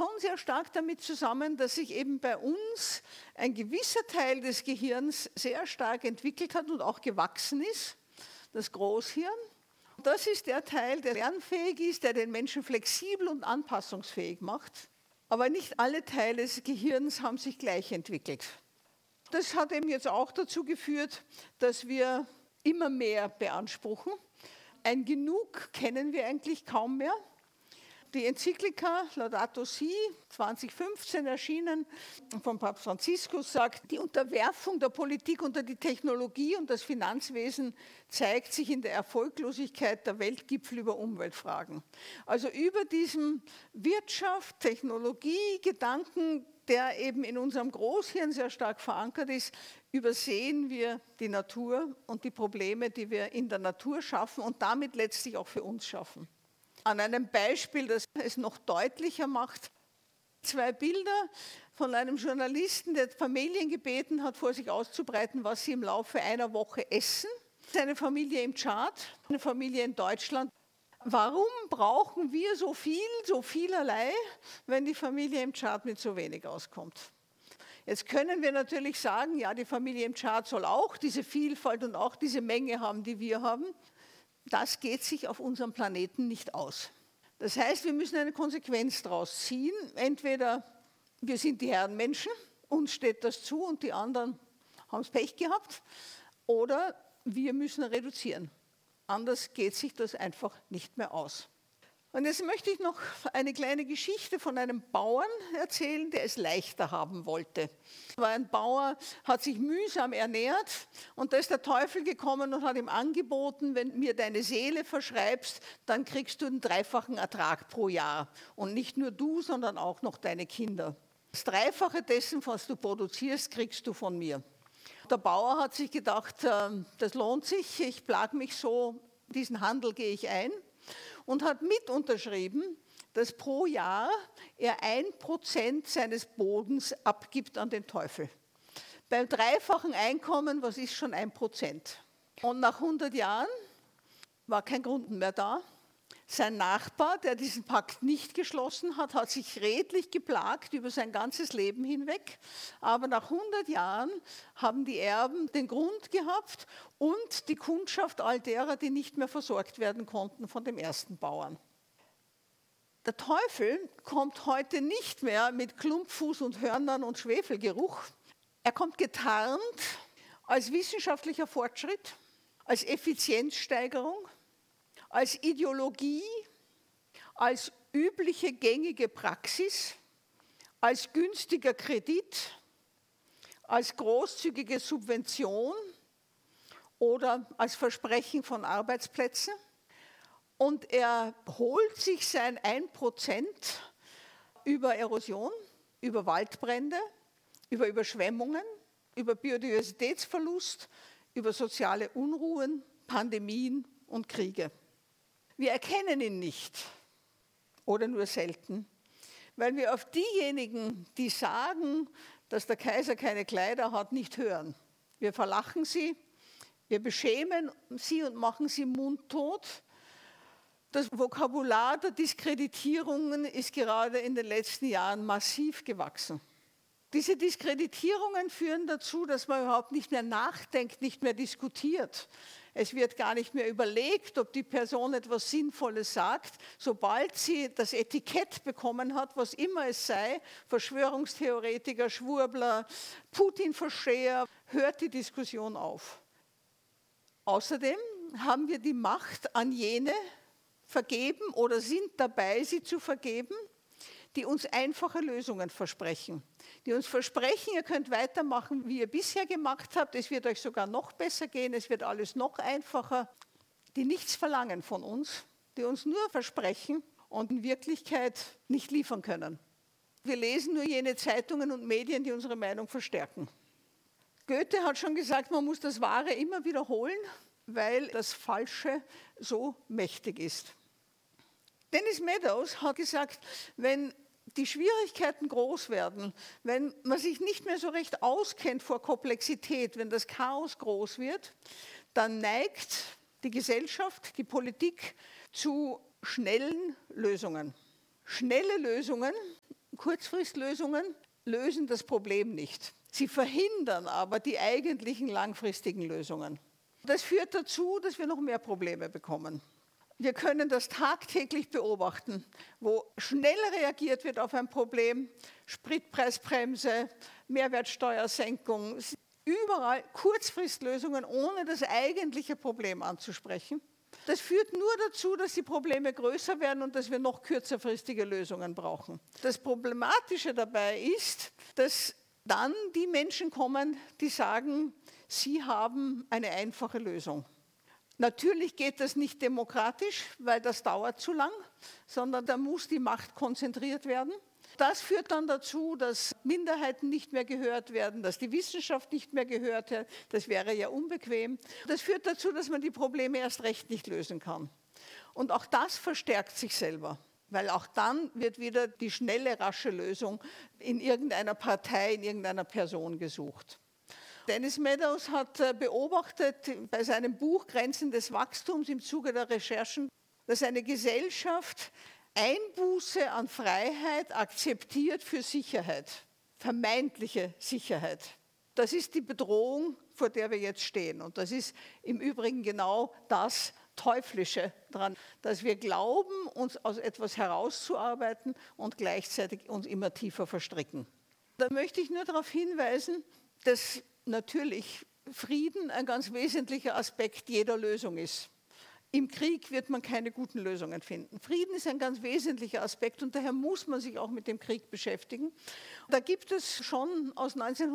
schon sehr stark damit zusammen, dass sich eben bei uns ein gewisser Teil des Gehirns sehr stark entwickelt hat und auch gewachsen ist, das Großhirn. Das ist der Teil, der lernfähig ist, der den Menschen flexibel und anpassungsfähig macht. Aber nicht alle Teile des Gehirns haben sich gleich entwickelt. Das hat eben jetzt auch dazu geführt, dass wir immer mehr beanspruchen. Ein Genug kennen wir eigentlich kaum mehr. Die Enzyklika Laudato Si, 2015 erschienen, von Papst Franziskus, sagt, die Unterwerfung der Politik unter die Technologie und das Finanzwesen zeigt sich in der Erfolglosigkeit der Weltgipfel über Umweltfragen. Also über diesem Wirtschaft, Technologie, Gedanken, der eben in unserem Großhirn sehr stark verankert ist, übersehen wir die Natur und die Probleme, die wir in der Natur schaffen und damit letztlich auch für uns schaffen. An einem Beispiel, das es noch deutlicher macht, 2 Bilder von einem Journalisten, der Familien gebeten hat, vor sich auszubreiten, was sie im Laufe einer Woche essen. Eine Familie im Tschad, eine Familie in Deutschland. Warum brauchen wir so viel, so vielerlei, wenn die Familie im Tschad mit so wenig auskommt? Jetzt können wir natürlich sagen, ja, die Familie im Tschad soll auch diese Vielfalt und auch diese Menge haben, die wir haben. Das geht sich auf unserem Planeten nicht aus. Das heißt, wir müssen eine Konsequenz daraus ziehen. Entweder wir sind die Herrenmenschen, uns steht das zu und die anderen haben es Pech gehabt, oder wir müssen reduzieren. Anders geht sich das einfach nicht mehr aus. Und jetzt möchte ich noch eine kleine Geschichte von einem Bauern erzählen, der es leichter haben wollte. Ein Bauer hat sich mühsam ernährt und da ist der Teufel gekommen und hat ihm angeboten, wenn mir deine Seele verschreibst, dann kriegst du einen 3-fachen Ertrag pro Jahr. Und nicht nur du, sondern auch noch deine Kinder. Das 3-fache dessen, was du produzierst, kriegst du von mir. Der Bauer hat sich gedacht, das lohnt sich, ich plage mich so, diesen Handel gehe ich ein. Und hat mit unterschrieben, dass pro Jahr er 1% seines Bodens abgibt an den Teufel. Beim 3-fachen Einkommen, was ist schon 1%? Und nach 100 Jahren war kein Grund mehr da. Sein Nachbar, der diesen Pakt nicht geschlossen hat, hat sich redlich geplagt über sein ganzes Leben hinweg. Aber nach 100 Jahren haben die Erben den Grund gehabt und die Kundschaft all derer, die nicht mehr versorgt werden konnten von dem ersten Bauern. Der Teufel kommt heute nicht mehr mit Klumpfuß und Hörnern und Schwefelgeruch. Er kommt getarnt als wissenschaftlicher Fortschritt, als Effizienzsteigerung, als Ideologie, als übliche gängige Praxis, als günstiger Kredit, als großzügige Subvention oder als Versprechen von Arbeitsplätzen. Und er holt sich sein 1% über Erosion, über Waldbrände, über Überschwemmungen, über Biodiversitätsverlust, über soziale Unruhen, Pandemien und Kriege. Wir erkennen ihn nicht oder nur selten, weil wir auf diejenigen, die sagen, dass der Kaiser keine Kleider hat, nicht hören. Wir verlachen sie, wir beschämen sie und machen sie mundtot. Das Vokabular der Diskreditierungen ist gerade in den letzten Jahren massiv gewachsen. Diese Diskreditierungen führen dazu, dass man überhaupt nicht mehr nachdenkt, nicht mehr diskutiert. Es wird gar nicht mehr überlegt, ob die Person etwas Sinnvolles sagt. Sobald sie das Etikett bekommen hat, was immer es sei, Verschwörungstheoretiker, Schwurbler, Putin-Versteher, hört die Diskussion auf. Außerdem haben wir die Macht an jene vergeben oder sind dabei, sie zu vergeben, die uns einfache Lösungen versprechen. Die uns versprechen, ihr könnt weitermachen, wie ihr bisher gemacht habt, es wird euch sogar noch besser gehen, es wird alles noch einfacher. Die nichts verlangen von uns, die uns nur versprechen und in Wirklichkeit nicht liefern können. Wir lesen nur jene Zeitungen und Medien, die unsere Meinung verstärken. Goethe hat schon gesagt, man muss das Wahre immer wiederholen, weil das Falsche so mächtig ist. Dennis Meadows hat gesagt, wenn die Schwierigkeiten groß werden, wenn man sich nicht mehr so recht auskennt vor Komplexität, wenn das Chaos groß wird, dann neigt die Gesellschaft, die Politik zu schnellen Lösungen. Schnelle Lösungen Kurzfristlösungen lösen das Problem nicht. Sie verhindern aber die eigentlichen langfristigen Lösungen. Das führt dazu, dass wir noch mehr Probleme bekommen. Wir können das tagtäglich beobachten, wo schnell reagiert wird auf ein Problem, Spritpreisbremse, Mehrwertsteuersenkung, überall Kurzfristlösungen, ohne das eigentliche Problem anzusprechen. Das führt nur dazu, dass die Probleme größer werden und dass wir noch kürzerfristige Lösungen brauchen. Das Problematische dabei ist, dass dann die Menschen kommen, die sagen, sie haben eine einfache Lösung. Natürlich geht das nicht demokratisch, weil das dauert zu lang, sondern da muss die Macht konzentriert werden. Das führt dann dazu, dass Minderheiten nicht mehr gehört werden, dass die Wissenschaft nicht mehr gehört wird. Das wäre ja unbequem. Das führt dazu, dass man die Probleme erst recht nicht lösen kann. Und auch das verstärkt sich selber, weil auch dann wird wieder die schnelle, rasche Lösung in irgendeiner Partei, in irgendeiner Person gesucht. Dennis Meadows hat beobachtet bei seinem Buch Grenzen des Wachstums im Zuge der Recherchen, dass eine Gesellschaft Einbuße an Freiheit akzeptiert für Sicherheit, vermeintliche Sicherheit. Das ist die Bedrohung, vor der wir jetzt stehen. Und das ist im Übrigen genau das Teuflische daran, dass wir glauben, uns aus etwas herauszuarbeiten und gleichzeitig uns immer tiefer verstricken. Da möchte ich nur darauf hinweisen, dass natürlich Frieden ein ganz wesentlicher Aspekt jeder Lösung ist. Im Krieg wird man keine guten Lösungen finden. Frieden ist ein ganz wesentlicher Aspekt und daher muss man sich auch mit dem Krieg beschäftigen. Da gibt es schon aus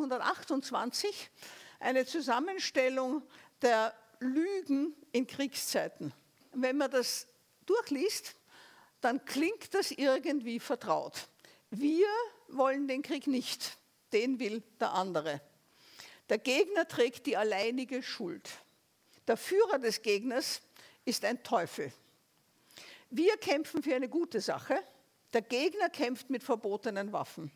1928 eine Zusammenstellung der Lügen in Kriegszeiten. Wenn man das durchliest, dann klingt das irgendwie vertraut. Wir wollen den Krieg nicht, den will der andere. Der Gegner trägt die alleinige Schuld. Der Führer des Gegners ist ein Teufel. Wir kämpfen für eine gute Sache. Der Gegner kämpft mit verbotenen Waffen.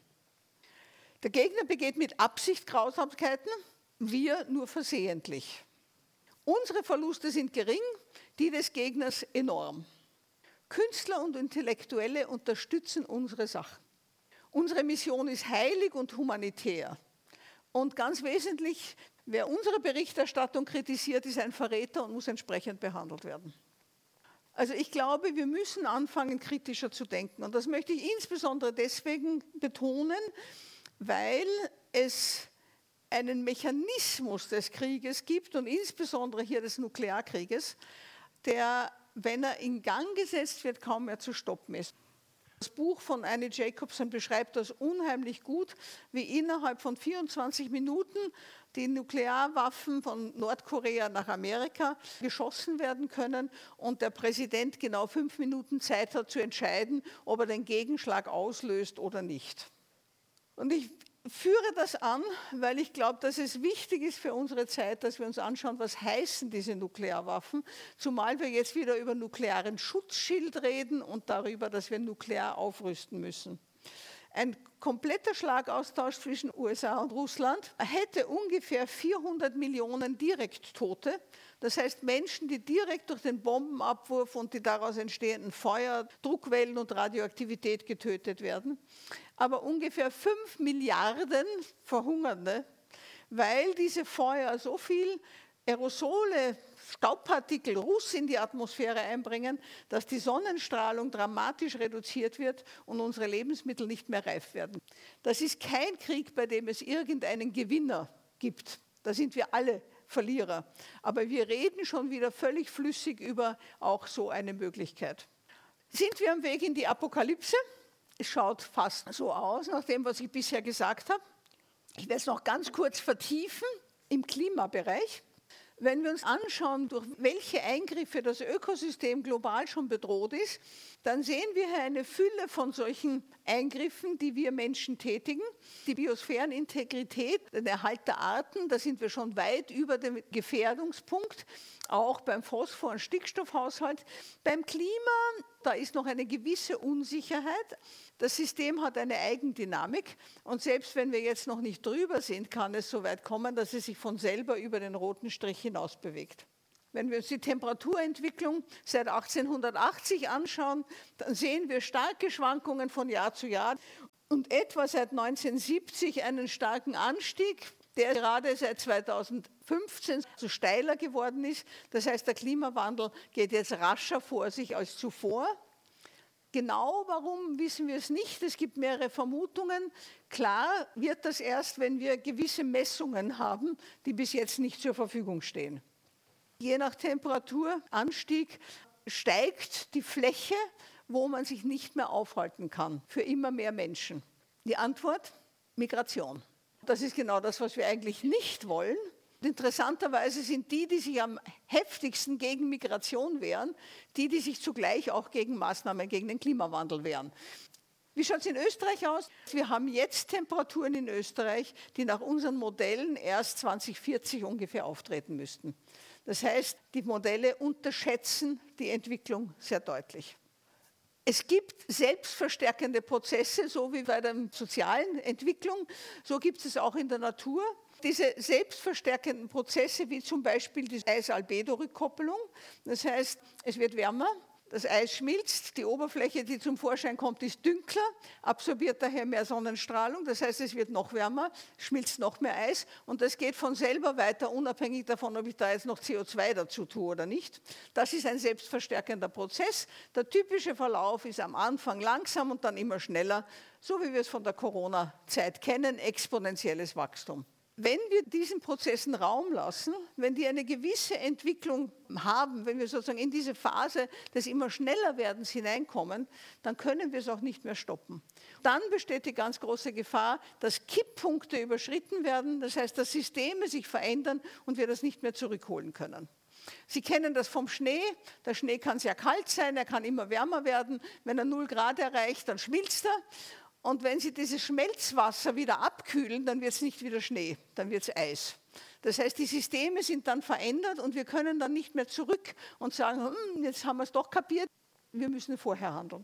Der Gegner begeht mit Absicht Grausamkeiten, wir nur versehentlich. Unsere Verluste sind gering, die des Gegners enorm. Künstler und Intellektuelle unterstützen unsere Sachen. Unsere Mission ist heilig und humanitär. Und ganz wesentlich, wer unsere Berichterstattung kritisiert, ist ein Verräter und muss entsprechend behandelt werden. Also ich glaube, wir müssen anfangen, kritischer zu denken. Und das möchte ich insbesondere deswegen betonen, weil es einen Mechanismus des Krieges gibt und insbesondere hier des Nuklearkrieges, der, wenn er in Gang gesetzt wird, kaum mehr zu stoppen ist. Das Buch von Annie Jacobsen beschreibt das unheimlich gut, wie innerhalb von 24 Minuten die Nuklearwaffen von Nordkorea nach Amerika geschossen werden können und der Präsident genau 5 Minuten Zeit hat zu entscheiden, ob er den Gegenschlag auslöst oder nicht. Und ich führe das an, weil ich glaube, dass es wichtig ist für unsere Zeit, dass wir uns anschauen, was heißen diese Nuklearwaffen, zumal wir jetzt wieder über nuklearen Schutzschild reden und darüber, dass wir nuklear aufrüsten müssen. Ein kompletter Schlagaustausch zwischen USA und Russland hätte ungefähr 400 Millionen Direkttote. Das heißt Menschen, die direkt durch den Bombenabwurf und die daraus entstehenden Feuer, Druckwellen und Radioaktivität getötet werden. Aber ungefähr 5 Milliarden Verhungernde, weil diese Feuer so viel Aerosole, Staubpartikel, Ruß in die Atmosphäre einbringen, dass die Sonnenstrahlung dramatisch reduziert wird und unsere Lebensmittel nicht mehr reif werden. Das ist kein Krieg, bei dem es irgendeinen Gewinner gibt. Da sind wir alle Verlierer. Aber wir reden schon wieder völlig flüssig über auch so eine Möglichkeit. Sind wir am Weg in die Apokalypse? Es schaut fast so aus, nach dem, was ich bisher gesagt habe. Ich werde es noch ganz kurz vertiefen im Klimabereich. Wenn wir uns anschauen, durch welche Eingriffe das Ökosystem global schon bedroht ist, dann sehen wir hier eine Fülle von solchen Eingriffen, die wir Menschen tätigen. Die Biosphärenintegrität, den Erhalt der Arten, da sind wir schon weit über dem Gefährdungspunkt, auch beim Phosphor- und Stickstoffhaushalt. Beim Klima, da ist noch eine gewisse Unsicherheit. Das System hat eine Eigendynamik und selbst wenn wir jetzt noch nicht drüber sind, kann es so weit kommen, dass es sich von selber über den roten Strich hinaus bewegt. Wenn wir uns die Temperaturentwicklung seit 1880 anschauen, dann sehen wir starke Schwankungen von Jahr zu Jahr. und etwa seit 1970 einen starken Anstieg, der gerade seit 2015 so steiler geworden ist. Das heißt, der Klimawandel geht jetzt rascher vor sich als zuvor. Genau warum, wissen wir es nicht. Es gibt mehrere Vermutungen. Klar wird das erst, wenn wir gewisse Messungen haben, die bis jetzt nicht zur Verfügung stehen. Je nach Temperaturanstieg steigt die Fläche, wo man sich nicht mehr aufhalten kann, für immer mehr Menschen. Die Antwort? Migration. Das ist genau das, was wir eigentlich nicht wollen. Interessanterweise sind die sich am heftigsten gegen Migration wehren, die sich zugleich auch gegen Maßnahmen gegen den Klimawandel wehren. Wie schaut es in Österreich aus? Wir haben jetzt Temperaturen in Österreich, die nach unseren Modellen erst 2040 ungefähr auftreten müssten. Das heißt, die Modelle unterschätzen die Entwicklung sehr deutlich. Es gibt selbstverstärkende Prozesse, so wie bei der sozialen Entwicklung, so gibt es auch in der Natur. Diese selbstverstärkenden Prozesse, wie zum Beispiel die Eis-Albedo-Rückkopplung, das heißt, es wird wärmer, das Eis schmilzt, die Oberfläche, die zum Vorschein kommt, ist dünkler, absorbiert daher mehr Sonnenstrahlung, das heißt, es wird noch wärmer, schmilzt noch mehr Eis und das geht von selber weiter, unabhängig davon, ob ich da jetzt noch CO2 dazu tue oder nicht. Das ist ein selbstverstärkender Prozess. Der typische Verlauf ist am Anfang langsam und dann immer schneller, so wie wir es von der Corona-Zeit kennen, exponentielles Wachstum. Wenn wir diesen Prozessen Raum lassen, wenn die eine gewisse Entwicklung haben, wenn wir sozusagen in diese Phase des immer schneller Werdens hineinkommen, dann können wir es auch nicht mehr stoppen. Dann besteht die ganz große Gefahr, dass Kipppunkte überschritten werden, das heißt, dass Systeme sich verändern und wir das nicht mehr zurückholen können. Sie kennen das vom Schnee. Der Schnee kann sehr kalt sein, er kann immer wärmer werden. Wenn er 0 Grad erreicht, dann schmilzt er. Und wenn Sie dieses Schmelzwasser wieder abkühlen, dann wird es nicht wieder Schnee, dann wird es Eis. Das heißt, die Systeme sind dann verändert und wir können dann nicht mehr zurück und sagen, jetzt haben wir es doch kapiert, wir müssen vorher handeln.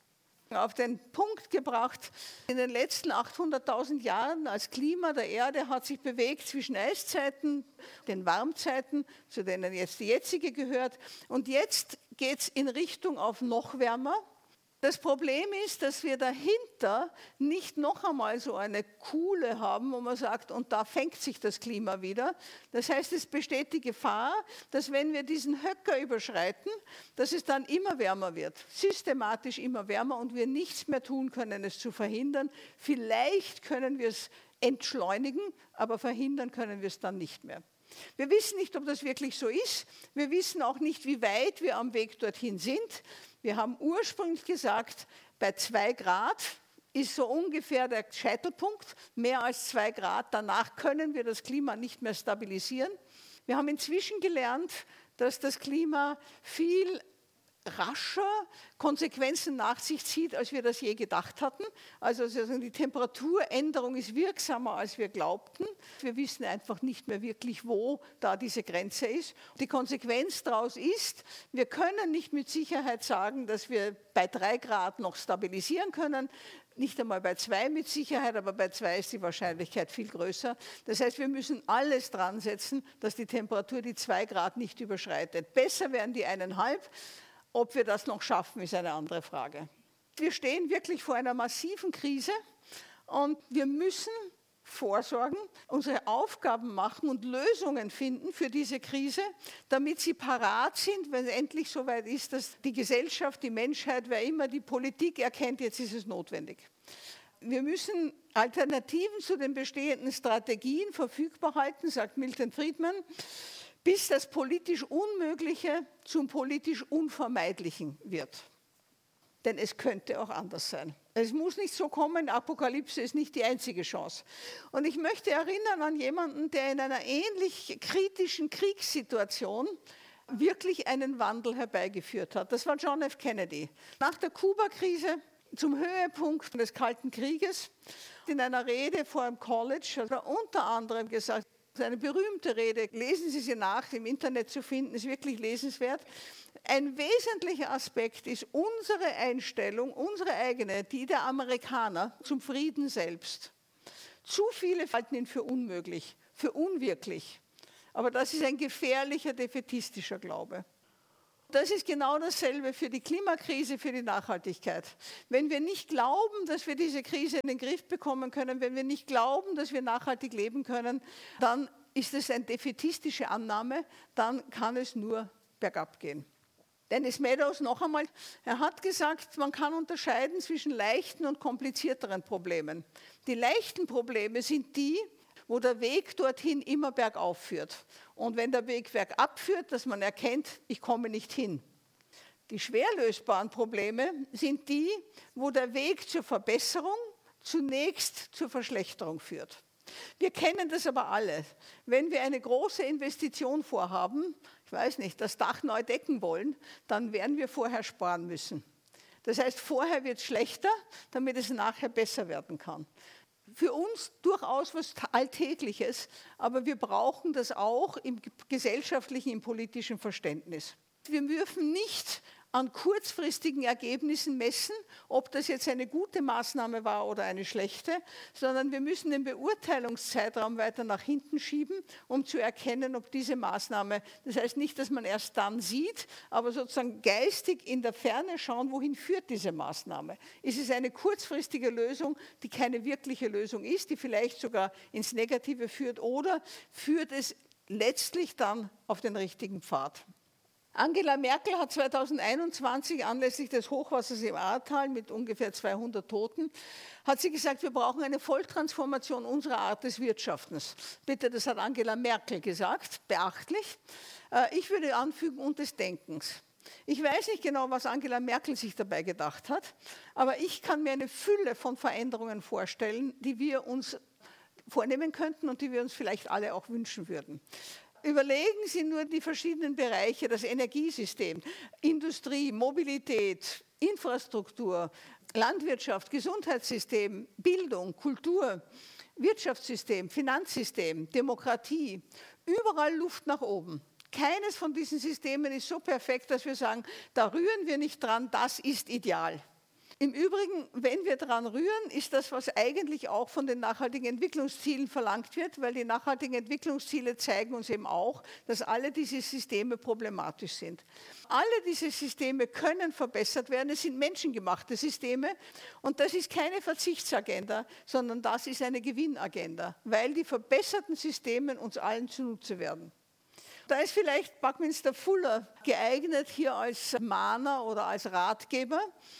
Auf den Punkt gebracht, in den letzten 800.000 Jahren als Klima der Erde hat sich bewegt zwischen Eiszeiten, den Warmzeiten, zu denen jetzt die jetzige gehört, und jetzt geht es in Richtung auf noch wärmer. Das Problem ist, dass wir dahinter nicht noch einmal so eine Kuhle haben, wo man sagt, und da fängt sich das Klima wieder. Das heißt, es besteht die Gefahr, dass wenn wir diesen Höcker überschreiten, dass es dann immer wärmer wird, systematisch immer wärmer und wir nichts mehr tun können, es zu verhindern. Vielleicht können wir es entschleunigen, aber verhindern können wir es dann nicht mehr. Wir wissen nicht, ob das wirklich so ist. Wir wissen auch nicht, wie weit wir am Weg dorthin sind. Wir haben ursprünglich gesagt, bei 2 Grad ist so ungefähr der Scheitelpunkt. Mehr als 2 Grad, danach können wir das Klima nicht mehr stabilisieren. Wir haben inzwischen gelernt, dass das Klima viel rascher Konsequenzen nach sich zieht, als wir das je gedacht hatten. Also die Temperaturänderung ist wirksamer, als wir glaubten. Wir wissen einfach nicht mehr wirklich, wo da diese Grenze ist. Die Konsequenz daraus ist, wir können nicht mit Sicherheit sagen, dass wir bei 3 Grad noch stabilisieren können. Nicht einmal bei 2 mit Sicherheit, aber bei 2 ist die Wahrscheinlichkeit viel größer. Das heißt, wir müssen alles dran setzen, dass die Temperatur die 2 Grad nicht überschreitet. Besser wären die 1,5. Ob wir das noch schaffen, ist eine andere Frage. Wir stehen wirklich vor einer massiven Krise und wir müssen vorsorgen, unsere Aufgaben machen und Lösungen finden für diese Krise, damit sie parat sind, wenn es endlich soweit ist, dass die Gesellschaft, die Menschheit, wer immer die Politik erkennt, jetzt ist es notwendig. Wir müssen Alternativen zu den bestehenden Strategien verfügbar halten, sagt Milton Friedman, bis das politisch Unmögliche zum politisch Unvermeidlichen wird. Denn es könnte auch anders sein. Es muss nicht so kommen, Apokalypse ist nicht die einzige Chance. Und ich möchte erinnern an jemanden, der in einer ähnlich kritischen Kriegssituation wirklich einen Wandel herbeigeführt hat. Das war John F. Kennedy. Nach der Kuba-Krise, zum Höhepunkt des Kalten Krieges, in einer Rede vor einem College hat er unter anderem gesagt, eine berühmte Rede, lesen Sie sie nach, im Internet zu finden, ist wirklich lesenswert. Ein wesentlicher Aspekt ist unsere Einstellung, unsere eigene, die der Amerikaner zum Frieden selbst. Zu viele halten ihn für unmöglich, für unwirklich. Aber das ist ein gefährlicher, defätistischer Glaube. Das ist genau dasselbe für die Klimakrise, für die Nachhaltigkeit. Wenn wir nicht glauben, dass wir diese Krise in den Griff bekommen können, wenn wir nicht glauben, dass wir nachhaltig leben können, dann ist es eine defätistische Annahme, dann kann es nur bergab gehen. Dennis Meadows noch einmal, er hat gesagt, man kann unterscheiden zwischen leichten und komplizierteren Problemen. Die leichten Probleme sind die, wo der Weg dorthin immer bergauf führt. Und wenn der Weg bergab führt, dass man erkennt, ich komme nicht hin. Die schwer lösbaren Probleme sind die, wo der Weg zur Verbesserung zunächst zur Verschlechterung führt. Wir kennen das aber alle. Wenn wir eine große Investition vorhaben, ich weiß nicht, das Dach neu decken wollen, dann werden wir vorher sparen müssen. Das heißt, vorher wird es schlechter, damit es nachher besser werden kann. Für uns durchaus was Alltägliches, aber wir brauchen das auch im gesellschaftlichen, im politischen Verständnis. Wir dürfen nicht an kurzfristigen Ergebnissen messen, ob das jetzt eine gute Maßnahme war oder eine schlechte, sondern wir müssen den Beurteilungszeitraum weiter nach hinten schieben, um zu erkennen, ob diese Maßnahme, das heißt nicht, dass man erst dann sieht, aber sozusagen geistig in der Ferne schauen, wohin führt diese Maßnahme. Ist es eine kurzfristige Lösung, die keine wirkliche Lösung ist, die vielleicht sogar ins Negative führt, oder führt es letztlich dann auf den richtigen Pfad? Angela Merkel hat 2021 anlässlich des Hochwassers im Ahrtal mit ungefähr 200 Toten, hat sie gesagt, wir brauchen eine Volltransformation unserer Art des Wirtschaftens. Bitte, das hat Angela Merkel gesagt, beachtlich. Ich würde anfügen, und des Denkens. Ich weiß nicht genau, was Angela Merkel sich dabei gedacht hat, aber ich kann mir eine Fülle von Veränderungen vorstellen, die wir uns vornehmen könnten und die wir uns vielleicht alle auch wünschen würden. Überlegen Sie nur die verschiedenen Bereiche, das Energiesystem, Industrie, Mobilität, Infrastruktur, Landwirtschaft, Gesundheitssystem, Bildung, Kultur, Wirtschaftssystem, Finanzsystem, Demokratie, überall Luft nach oben. Keines von diesen Systemen ist so perfekt, dass wir sagen, da rühren wir nicht dran, das ist ideal. Im Übrigen, wenn wir daran rühren, ist das, was eigentlich auch von den nachhaltigen Entwicklungszielen verlangt wird, weil die nachhaltigen Entwicklungsziele zeigen uns eben auch, dass alle diese Systeme problematisch sind. Alle diese Systeme können verbessert werden, es sind menschengemachte Systeme und das ist keine Verzichtsagenda, sondern das ist eine Gewinnagenda, weil die verbesserten Systeme uns allen zunutze werden. Da ist vielleicht Buckminster Fuller geeignet hier als Mahner oder als Ratgeber.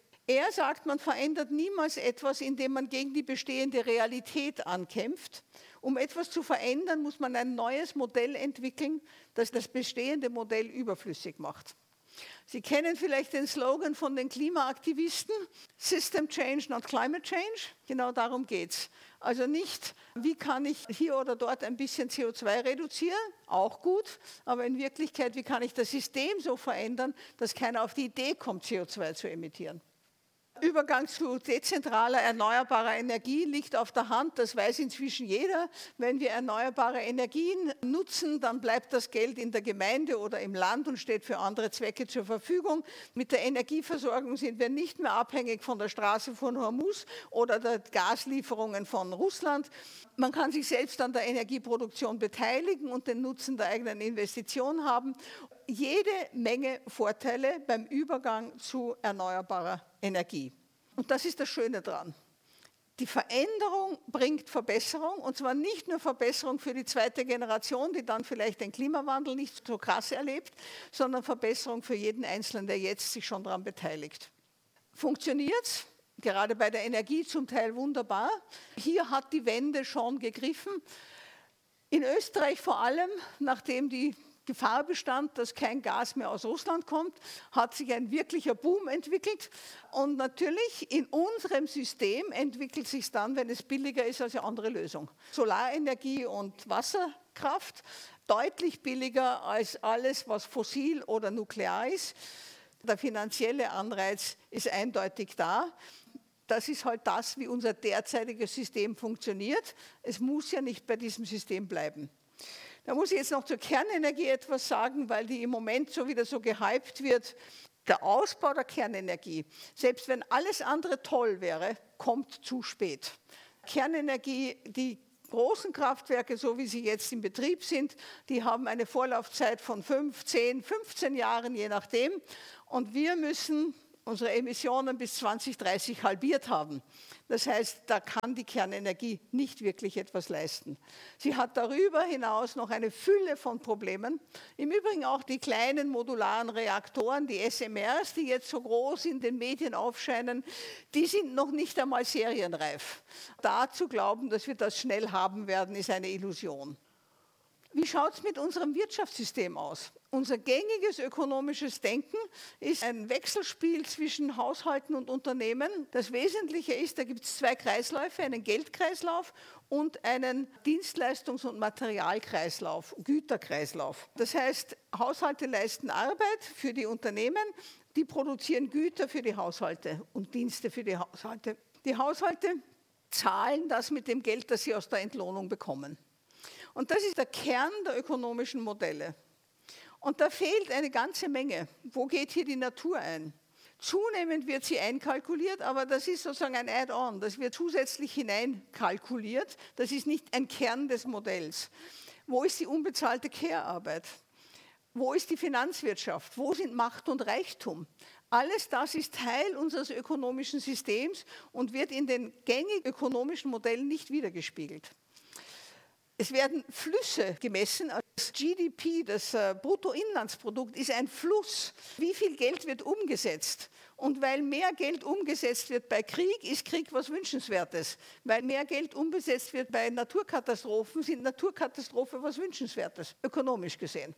Er sagt, man verändert niemals etwas, indem man gegen die bestehende Realität ankämpft. Um etwas zu verändern, muss man ein neues Modell entwickeln, das das bestehende Modell überflüssig macht. Sie kennen vielleicht den Slogan von den Klimaaktivisten, System Change, not Climate Change. Genau darum geht es. Also nicht, wie kann ich hier oder dort ein bisschen CO2 reduzieren, auch gut, aber in Wirklichkeit, wie kann ich das System so verändern, dass keiner auf die Idee kommt, CO2 zu emittieren. Übergang zu dezentraler erneuerbarer Energie liegt auf der Hand, das weiß inzwischen jeder. Wenn wir erneuerbare Energien nutzen, dann bleibt das Geld in der Gemeinde oder im Land und steht für andere Zwecke zur Verfügung. Mit der Energieversorgung sind wir nicht mehr abhängig von der Straße von Hormuz oder der Gaslieferungen von Russland. Man kann sich selbst an der Energieproduktion beteiligen und den Nutzen der eigenen Investition haben. Jede Menge Vorteile beim Übergang zu erneuerbarer Energie. Und das ist das Schöne dran. Die Veränderung bringt Verbesserung, und zwar nicht nur Verbesserung für die zweite Generation, die dann vielleicht den Klimawandel nicht so krass erlebt, sondern Verbesserung für jeden Einzelnen, der jetzt sich schon daran beteiligt. Funktioniert's? Gerade bei der Energie zum Teil wunderbar. Hier hat die Wende schon gegriffen. In Österreich vor allem, nachdem die Gefahr bestand, dass kein Gas mehr aus Russland kommt, hat sich ein wirklicher Boom entwickelt. Und natürlich in unserem System entwickelt sich dann, wenn es billiger ist, als eine andere Lösung. Solarenergie und Wasserkraft, deutlich billiger als alles, was fossil oder nuklear ist. Der finanzielle Anreiz ist eindeutig da. Das ist halt das, wie unser derzeitiges System funktioniert. Es muss ja nicht bei diesem System bleiben. Da muss ich jetzt noch zur Kernenergie etwas sagen, weil die im Moment so wieder so gehypt wird. Der Ausbau der Kernenergie, selbst wenn alles andere toll wäre, kommt zu spät. Kernenergie, die großen Kraftwerke, so wie sie jetzt in Betrieb sind, die haben eine Vorlaufzeit von 5, 10, 15 Jahren, je nachdem. Und wir müssen unsere Emissionen bis 2030 halbiert haben. Das heißt, da kann die Kernenergie nicht wirklich etwas leisten. Sie hat darüber hinaus noch eine Fülle von Problemen. Im Übrigen auch die kleinen modularen Reaktoren, die SMRs, die jetzt so groß in den Medien aufscheinen, die sind noch nicht einmal serienreif. Da zu glauben, dass wir das schnell haben werden, ist eine Illusion. Wie schaut es mit unserem Wirtschaftssystem aus? Unser gängiges ökonomisches Denken ist ein Wechselspiel zwischen Haushalten und Unternehmen. Das Wesentliche ist, da gibt es zwei Kreisläufe, einen Geldkreislauf und einen Dienstleistungs- und Materialkreislauf, Güterkreislauf. Das heißt, Haushalte leisten Arbeit für die Unternehmen, die produzieren Güter für die Haushalte und Dienste für die Haushalte. Die Haushalte zahlen das mit dem Geld, das sie aus der Entlohnung bekommen. Und das ist der Kern der ökonomischen Modelle. Und da fehlt eine ganze Menge. Wo geht hier die Natur ein? Zunehmend wird sie einkalkuliert, aber das ist sozusagen ein Add-on, das wird zusätzlich hineinkalkuliert. Das ist nicht ein Kern des Modells. Wo ist die unbezahlte Care-Arbeit? Wo ist die Finanzwirtschaft? Wo sind Macht und Reichtum? Alles das ist Teil unseres ökonomischen Systems und wird in den gängigen ökonomischen Modellen nicht widergespiegelt. Es werden Flüsse gemessen. Das GDP, das Bruttoinlandsprodukt, ist ein Fluss. Wie viel Geld wird umgesetzt? Und weil mehr Geld umgesetzt wird bei Krieg, ist Krieg was Wünschenswertes. Weil mehr Geld umgesetzt wird bei Naturkatastrophen, sind Naturkatastrophen was Wünschenswertes, ökonomisch gesehen.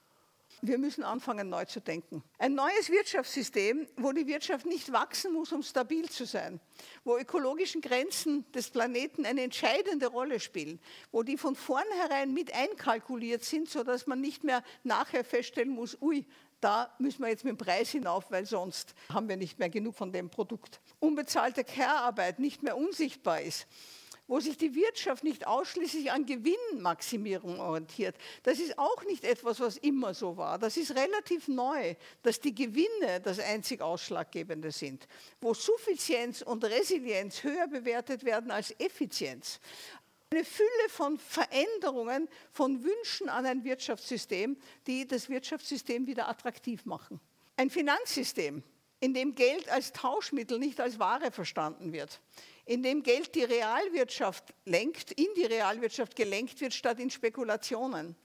Wir müssen anfangen, neu zu denken. Ein neues Wirtschaftssystem, wo die Wirtschaft nicht wachsen muss, um stabil zu sein, wo ökologischen Grenzen des Planeten eine entscheidende Rolle spielen, wo die von vornherein mit einkalkuliert sind, sodass man nicht mehr nachher feststellen muss, ui, da müssen wir jetzt mit dem Preis hinauf, weil sonst haben wir nicht mehr genug von dem Produkt. Unbezahlte Care-Arbeit nicht mehr unsichtbar ist, wo sich die Wirtschaft nicht ausschließlich an Gewinnmaximierung orientiert. Das ist auch nicht etwas, was immer so war. Das ist relativ neu, dass die Gewinne das einzig Ausschlaggebende sind, wo Suffizienz und Resilienz höher bewertet werden als Effizienz. Eine Fülle von Veränderungen, von Wünschen an ein Wirtschaftssystem, die das Wirtschaftssystem wieder attraktiv machen. Ein Finanzsystem, in dem Geld als Tauschmittel, nicht als Ware verstanden wird, in dem Geld die Realwirtschaft lenkt, in die Realwirtschaft gelenkt wird, statt in Spekulationen,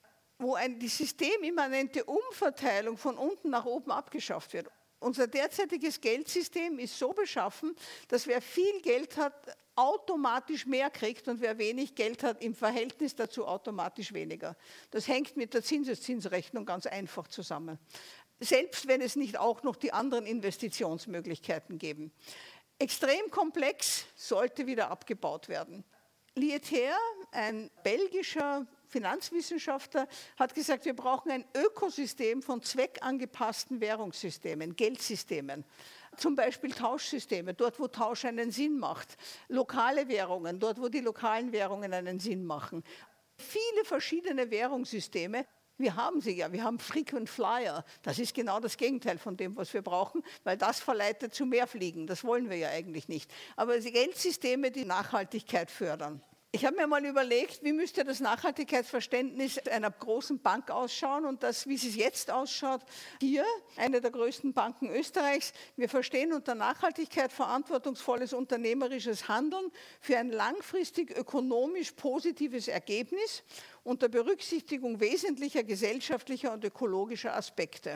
wo die systemimmanente Umverteilung von unten nach oben abgeschafft wird. Unser derzeitiges Geldsystem ist so beschaffen, dass wer viel Geld hat, automatisch mehr kriegt und wer wenig Geld hat, im Verhältnis dazu automatisch weniger. Das hängt mit der Zinseszinsrechnung ganz einfach zusammen. Selbst wenn es nicht auch noch die anderen Investitionsmöglichkeiten geben. Extrem komplex, sollte wieder abgebaut werden. Lietaer, ein belgischer Finanzwissenschaftler, hat gesagt, wir brauchen ein Ökosystem von zweckangepassten Währungssystemen, Geldsystemen. Zum Beispiel Tauschsysteme, dort wo Tausch einen Sinn macht. Lokale Währungen, dort wo die lokalen Währungen einen Sinn machen. Viele verschiedene Währungssysteme. Wir haben sie ja, wir haben Frequent Flyer. Das ist genau das Gegenteil von dem, was wir brauchen, weil das verleitet zu mehr Fliegen. Das wollen wir ja eigentlich nicht. Aber die Geldsysteme, die Nachhaltigkeit fördern. Ich habe mir mal überlegt, wie müsste das Nachhaltigkeitsverständnis einer großen Bank ausschauen und das, wie es jetzt ausschaut, hier, eine der größten Banken Österreichs. Wir verstehen unter Nachhaltigkeit verantwortungsvolles unternehmerisches Handeln für ein langfristig ökonomisch positives Ergebnis unter Berücksichtigung wesentlicher gesellschaftlicher und ökologischer Aspekte.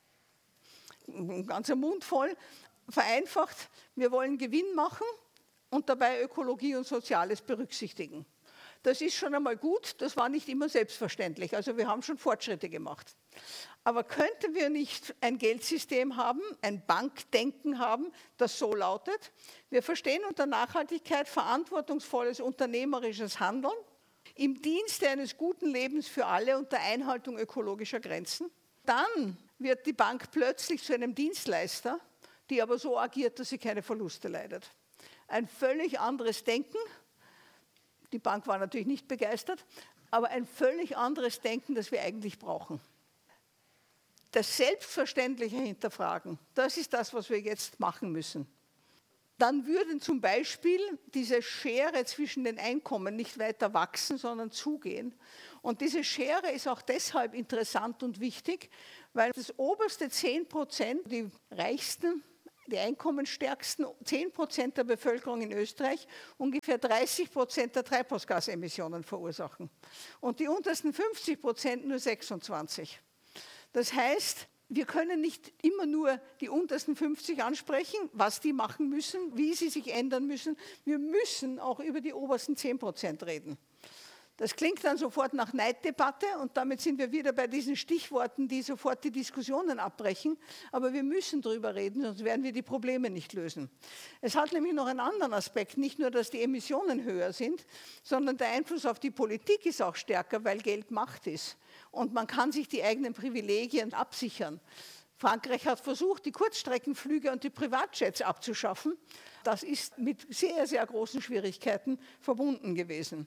Ein ganzer Mund voll, vereinfacht, wir wollen Gewinn machen und dabei Ökologie und Soziales berücksichtigen. Das ist schon einmal gut, das war nicht immer selbstverständlich, also wir haben schon Fortschritte gemacht. Aber könnten wir nicht ein Geldsystem haben, ein Bankdenken haben, das so lautet, wir verstehen unter Nachhaltigkeit verantwortungsvolles unternehmerisches Handeln im Dienste eines guten Lebens für alle unter Einhaltung ökologischer Grenzen. Dann wird die Bank plötzlich zu einem Dienstleister, die aber so agiert, dass sie keine Verluste leidet. Ein völlig anderes Denken. Die Bank war natürlich nicht begeistert, aber ein völlig anderes Denken, das wir eigentlich brauchen. Das selbstverständliche Hinterfragen, das ist das, was wir jetzt machen müssen. dann würden zum Beispiel diese Schere zwischen den Einkommen nicht weiter wachsen, sondern zugehen. Und diese Schere ist auch deshalb interessant und wichtig, weil das oberste 10%, die reichsten, die einkommensstärksten 10% der Bevölkerung in Österreich ungefähr 30% der Treibhausgasemissionen verursachen. Und die untersten 50% nur 26%. Das heißt, wir können nicht immer nur die untersten 50 ansprechen, was die machen müssen, wie sie sich ändern müssen. Wir müssen auch über die obersten 10% reden. Das klingt dann sofort nach Neiddebatte und damit sind wir wieder bei diesen Stichworten, die sofort die Diskussionen abbrechen. Aber wir müssen darüber reden, sonst werden wir die Probleme nicht lösen. Es hat nämlich noch einen anderen Aspekt, nicht nur, dass die Emissionen höher sind, sondern der Einfluss auf die Politik ist auch stärker, weil Geld Macht ist. Und man kann sich die eigenen Privilegien absichern. Frankreich hat versucht, die Kurzstreckenflüge und die Privatjets abzuschaffen. Das ist mit sehr, sehr großen Schwierigkeiten verbunden gewesen.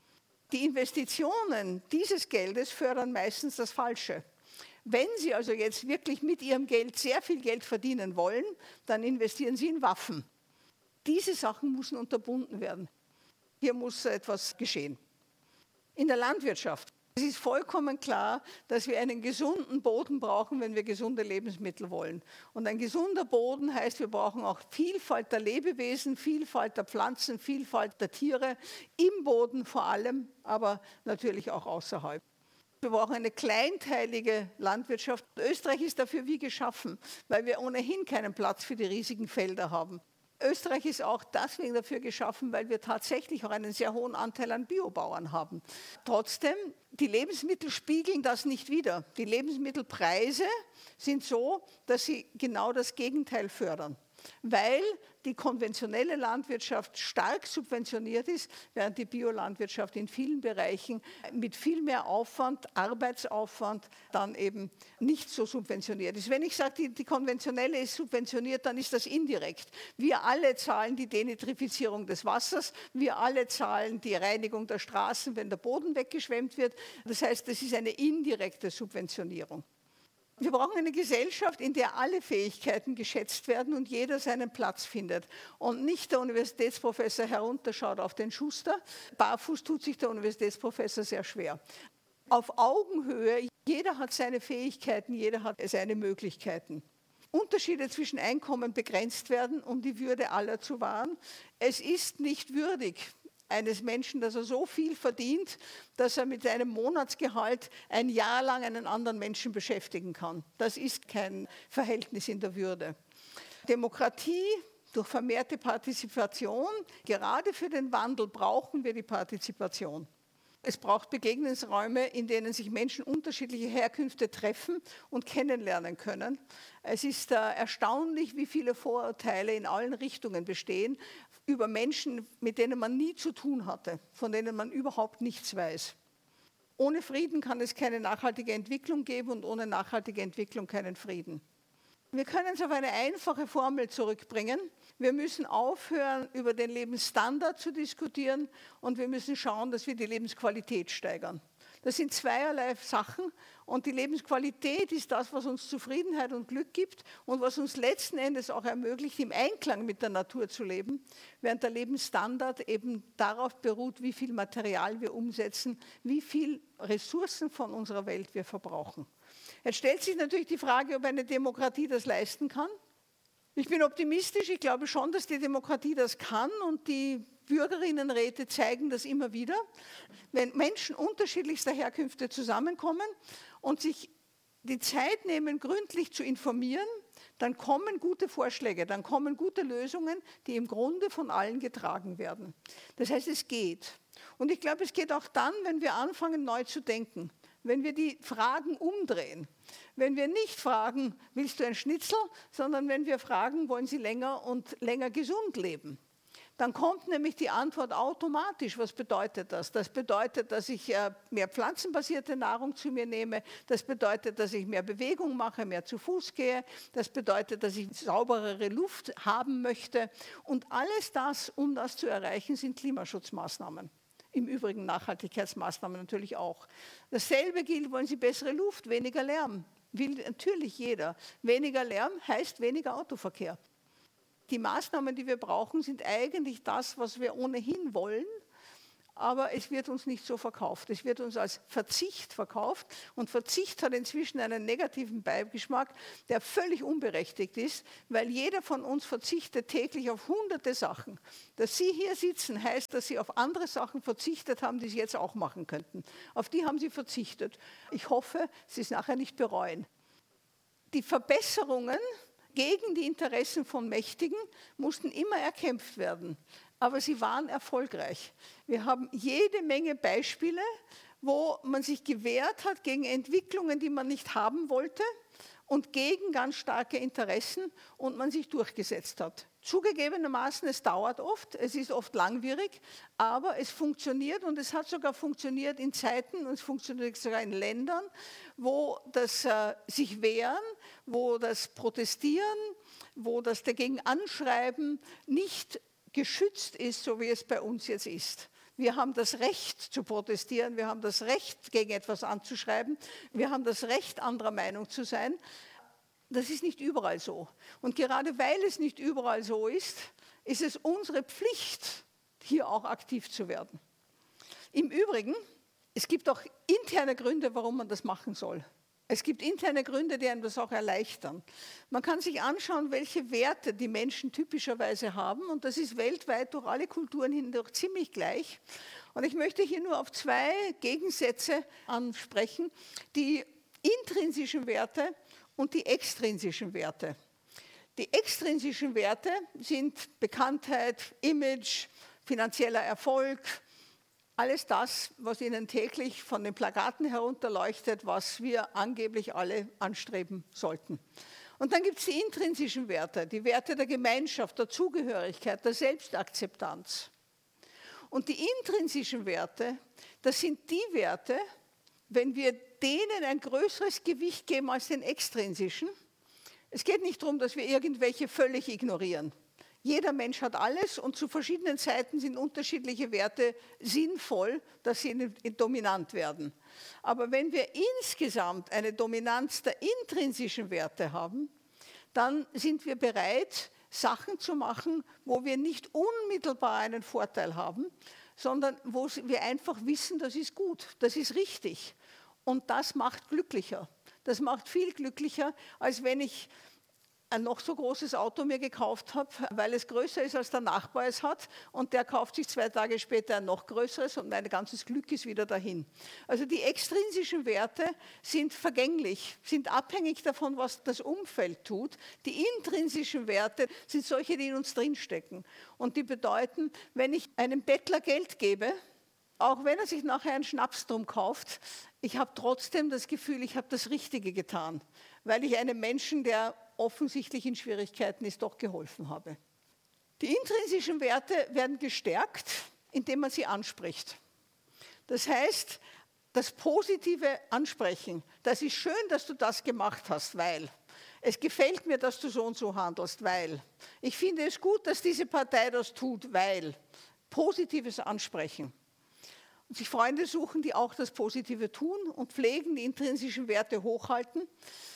Die Investitionen dieses Geldes fördern meistens das Falsche. Wenn Sie also jetzt wirklich mit Ihrem Geld sehr viel Geld verdienen wollen, dann investieren Sie in Waffen. Diese Sachen müssen unterbunden werden. Hier muss etwas geschehen. In der Landwirtschaft. Es ist vollkommen klar, dass wir einen gesunden Boden brauchen, wenn wir gesunde Lebensmittel wollen. Und ein gesunder Boden heißt, wir brauchen auch Vielfalt der Lebewesen, Vielfalt der Pflanzen, Vielfalt der Tiere, im Boden vor allem, aber natürlich auch außerhalb. Wir brauchen eine kleinteilige Landwirtschaft. Österreich ist dafür wie geschaffen, weil wir ohnehin keinen Platz für die riesigen Felder haben. Österreich ist auch deswegen dafür geschaffen, weil wir tatsächlich auch einen sehr hohen Anteil an Biobauern haben. Trotzdem, die Lebensmittel spiegeln das nicht wider. Die Lebensmittelpreise sind so, dass sie genau das Gegenteil fördern, weil die konventionelle Landwirtschaft stark subventioniert ist, während die Biolandwirtschaft in vielen Bereichen mit viel mehr Aufwand, Arbeitsaufwand, dann eben nicht so subventioniert ist. Wenn ich sage, die konventionelle ist subventioniert, dann ist das indirekt. Wir alle zahlen die Denitrifizierung des Wassers, wir alle zahlen die Reinigung der Straßen, wenn der Boden weggeschwemmt wird. Das heißt, das ist eine indirekte Subventionierung. Wir brauchen eine Gesellschaft, in der alle Fähigkeiten geschätzt werden und jeder seinen Platz findet. Und nicht der Universitätsprofessor herunterschaut auf den Schuster. Barfuß tut sich der Universitätsprofessor sehr schwer. Auf Augenhöhe, jeder hat seine Fähigkeiten, jeder hat seine Möglichkeiten. Unterschiede zwischen Einkommen begrenzt werden, um die Würde aller zu wahren. Es ist nicht würdig eines Menschen, dass er so viel verdient, dass er mit seinem Monatsgehalt ein Jahr lang einen anderen Menschen beschäftigen kann. Das ist kein Verhältnis in der Würde. Demokratie durch vermehrte Partizipation, gerade für den Wandel brauchen wir die Partizipation. Es braucht Begegnungsräume, in denen sich Menschen unterschiedlicher Herkünfte treffen und kennenlernen können. Es ist erstaunlich, wie viele Vorurteile in allen Richtungen bestehen über Menschen, mit denen man nie zu tun hatte, von denen man überhaupt nichts weiß. Ohne Frieden kann es keine nachhaltige Entwicklung geben und ohne nachhaltige Entwicklung keinen Frieden. Wir können es auf eine einfache Formel zurückbringen. Wir müssen aufhören, über den Lebensstandard zu diskutieren und wir müssen schauen, dass wir die Lebensqualität steigern. Das sind zweierlei Sachen und die Lebensqualität ist das, was uns Zufriedenheit und Glück gibt und was uns letzten Endes auch ermöglicht, im Einklang mit der Natur zu leben, während der Lebensstandard eben darauf beruht, wie viel Material wir umsetzen, wie viel Ressourcen von unserer Welt wir verbrauchen. Jetzt stellt sich natürlich die Frage, ob eine Demokratie das leisten kann. Ich bin optimistisch, ich glaube schon, dass die Demokratie das kann und die Bürgerinnenräte zeigen das immer wieder. Wenn Menschen unterschiedlichster Herkünfte zusammenkommen und sich die Zeit nehmen, gründlich zu informieren, dann kommen gute Vorschläge, dann kommen gute Lösungen, die im Grunde von allen getragen werden. Das heißt, es geht. Und ich glaube, es geht auch dann, wenn wir anfangen, neu zu denken. Wenn wir die Fragen umdrehen, wenn wir nicht fragen, willst du ein Schnitzel, sondern wenn wir fragen, wollen Sie länger und länger gesund leben, dann kommt nämlich die Antwort automatisch. Was bedeutet das? Das bedeutet, dass ich mehr pflanzenbasierte Nahrung zu mir nehme, das bedeutet, dass ich mehr Bewegung mache, mehr zu Fuß gehe, das bedeutet, dass ich sauberere Luft haben möchte und alles das, um das zu erreichen, sind Klimaschutzmaßnahmen. Im Übrigen Nachhaltigkeitsmaßnahmen natürlich auch. Dasselbe gilt, wollen Sie bessere Luft, weniger Lärm. Will natürlich jeder. Weniger Lärm heißt weniger Autoverkehr. Die Maßnahmen, die wir brauchen, sind eigentlich das, was wir ohnehin wollen, aber es wird uns nicht so verkauft. Es wird uns als Verzicht verkauft und Verzicht hat inzwischen einen negativen Beigeschmack, der völlig unberechtigt ist, weil jeder von uns verzichtet täglich auf hunderte Sachen. Dass Sie hier sitzen, heißt, dass Sie auf andere Sachen verzichtet haben, die Sie jetzt auch machen könnten. Auf die haben Sie verzichtet. Ich hoffe, Sie es nachher nicht bereuen. Die Verbesserungen gegen die Interessen von Mächtigen mussten immer erkämpft werden. Aber sie waren erfolgreich. Wir haben jede Menge Beispiele, wo man sich gewehrt hat gegen Entwicklungen, die man nicht haben wollte und gegen ganz starke Interessen und man sich durchgesetzt hat. Zugegebenermaßen, es dauert oft, es ist oft langwierig, aber es funktioniert und es hat sogar funktioniert in Zeiten und es funktioniert sogar in Ländern, wo das sich wehren, wo das Protestieren, wo das dagegen Anschreiben nicht geschützt ist, so wie es bei uns jetzt ist. Wir haben das Recht zu protestieren, wir haben das Recht, gegen etwas anzuschreiben, wir haben das Recht, anderer Meinung zu sein. Das ist nicht überall so. Und gerade weil es nicht überall so ist, ist es unsere Pflicht, hier auch aktiv zu werden. Im Übrigen, es gibt auch interne Gründe, warum man das machen soll. Es gibt interne Gründe, die einem das auch erleichtern. Man kann sich anschauen, welche Werte die Menschen typischerweise haben und das ist weltweit durch alle Kulturen hindurch ziemlich gleich. Und ich möchte hier nur auf 2 Gegensätze ansprechen, die intrinsischen Werte und die extrinsischen Werte. Die extrinsischen Werte sind Bekanntheit, Image, finanzieller Erfolg, alles das, was Ihnen täglich von den Plakaten herunterleuchtet, was wir angeblich alle anstreben sollten. Und dann gibt es die intrinsischen Werte, die Werte der Gemeinschaft, der Zugehörigkeit, der Selbstakzeptanz. Und die intrinsischen Werte, das sind die Werte, wenn wir denen ein größeres Gewicht geben als den extrinsischen. Es geht nicht darum, dass wir irgendwelche völlig ignorieren. Jeder Mensch hat alles und zu verschiedenen Zeiten sind unterschiedliche Werte sinnvoll, dass sie dominant werden. Aber wenn wir insgesamt eine Dominanz der intrinsischen Werte haben, dann sind wir bereit, Sachen zu machen, wo wir nicht unmittelbar einen Vorteil haben, sondern wo wir einfach wissen, das ist gut, das ist richtig. Und das macht glücklicher. Das macht viel glücklicher, als wenn ich ein noch so großes Auto mir gekauft habe, weil es größer ist, als der Nachbar es hat und der kauft sich 2 Tage später ein noch größeres und mein ganzes Glück ist wieder dahin. Also die extrinsischen Werte sind vergänglich, sind abhängig davon, was das Umfeld tut. Die intrinsischen Werte sind solche, die in uns drinstecken und die bedeuten, wenn ich einem Bettler Geld gebe, auch wenn er sich nachher einen Schnaps drum kauft, ich habe trotzdem das Gefühl, ich habe das Richtige getan, weil ich einem Menschen, der offensichtlich in Schwierigkeiten ist, doch geholfen habe. Die intrinsischen Werte werden gestärkt, indem man sie anspricht. Das heißt, das positive Ansprechen, das ist schön, dass du das gemacht hast, weil es gefällt mir, dass du so und so handelst, weil ich finde es gut, dass diese Partei das tut, weil positives Ansprechen. Und sich Freunde suchen, die auch das Positive tun und pflegen, die intrinsischen Werte hochhalten.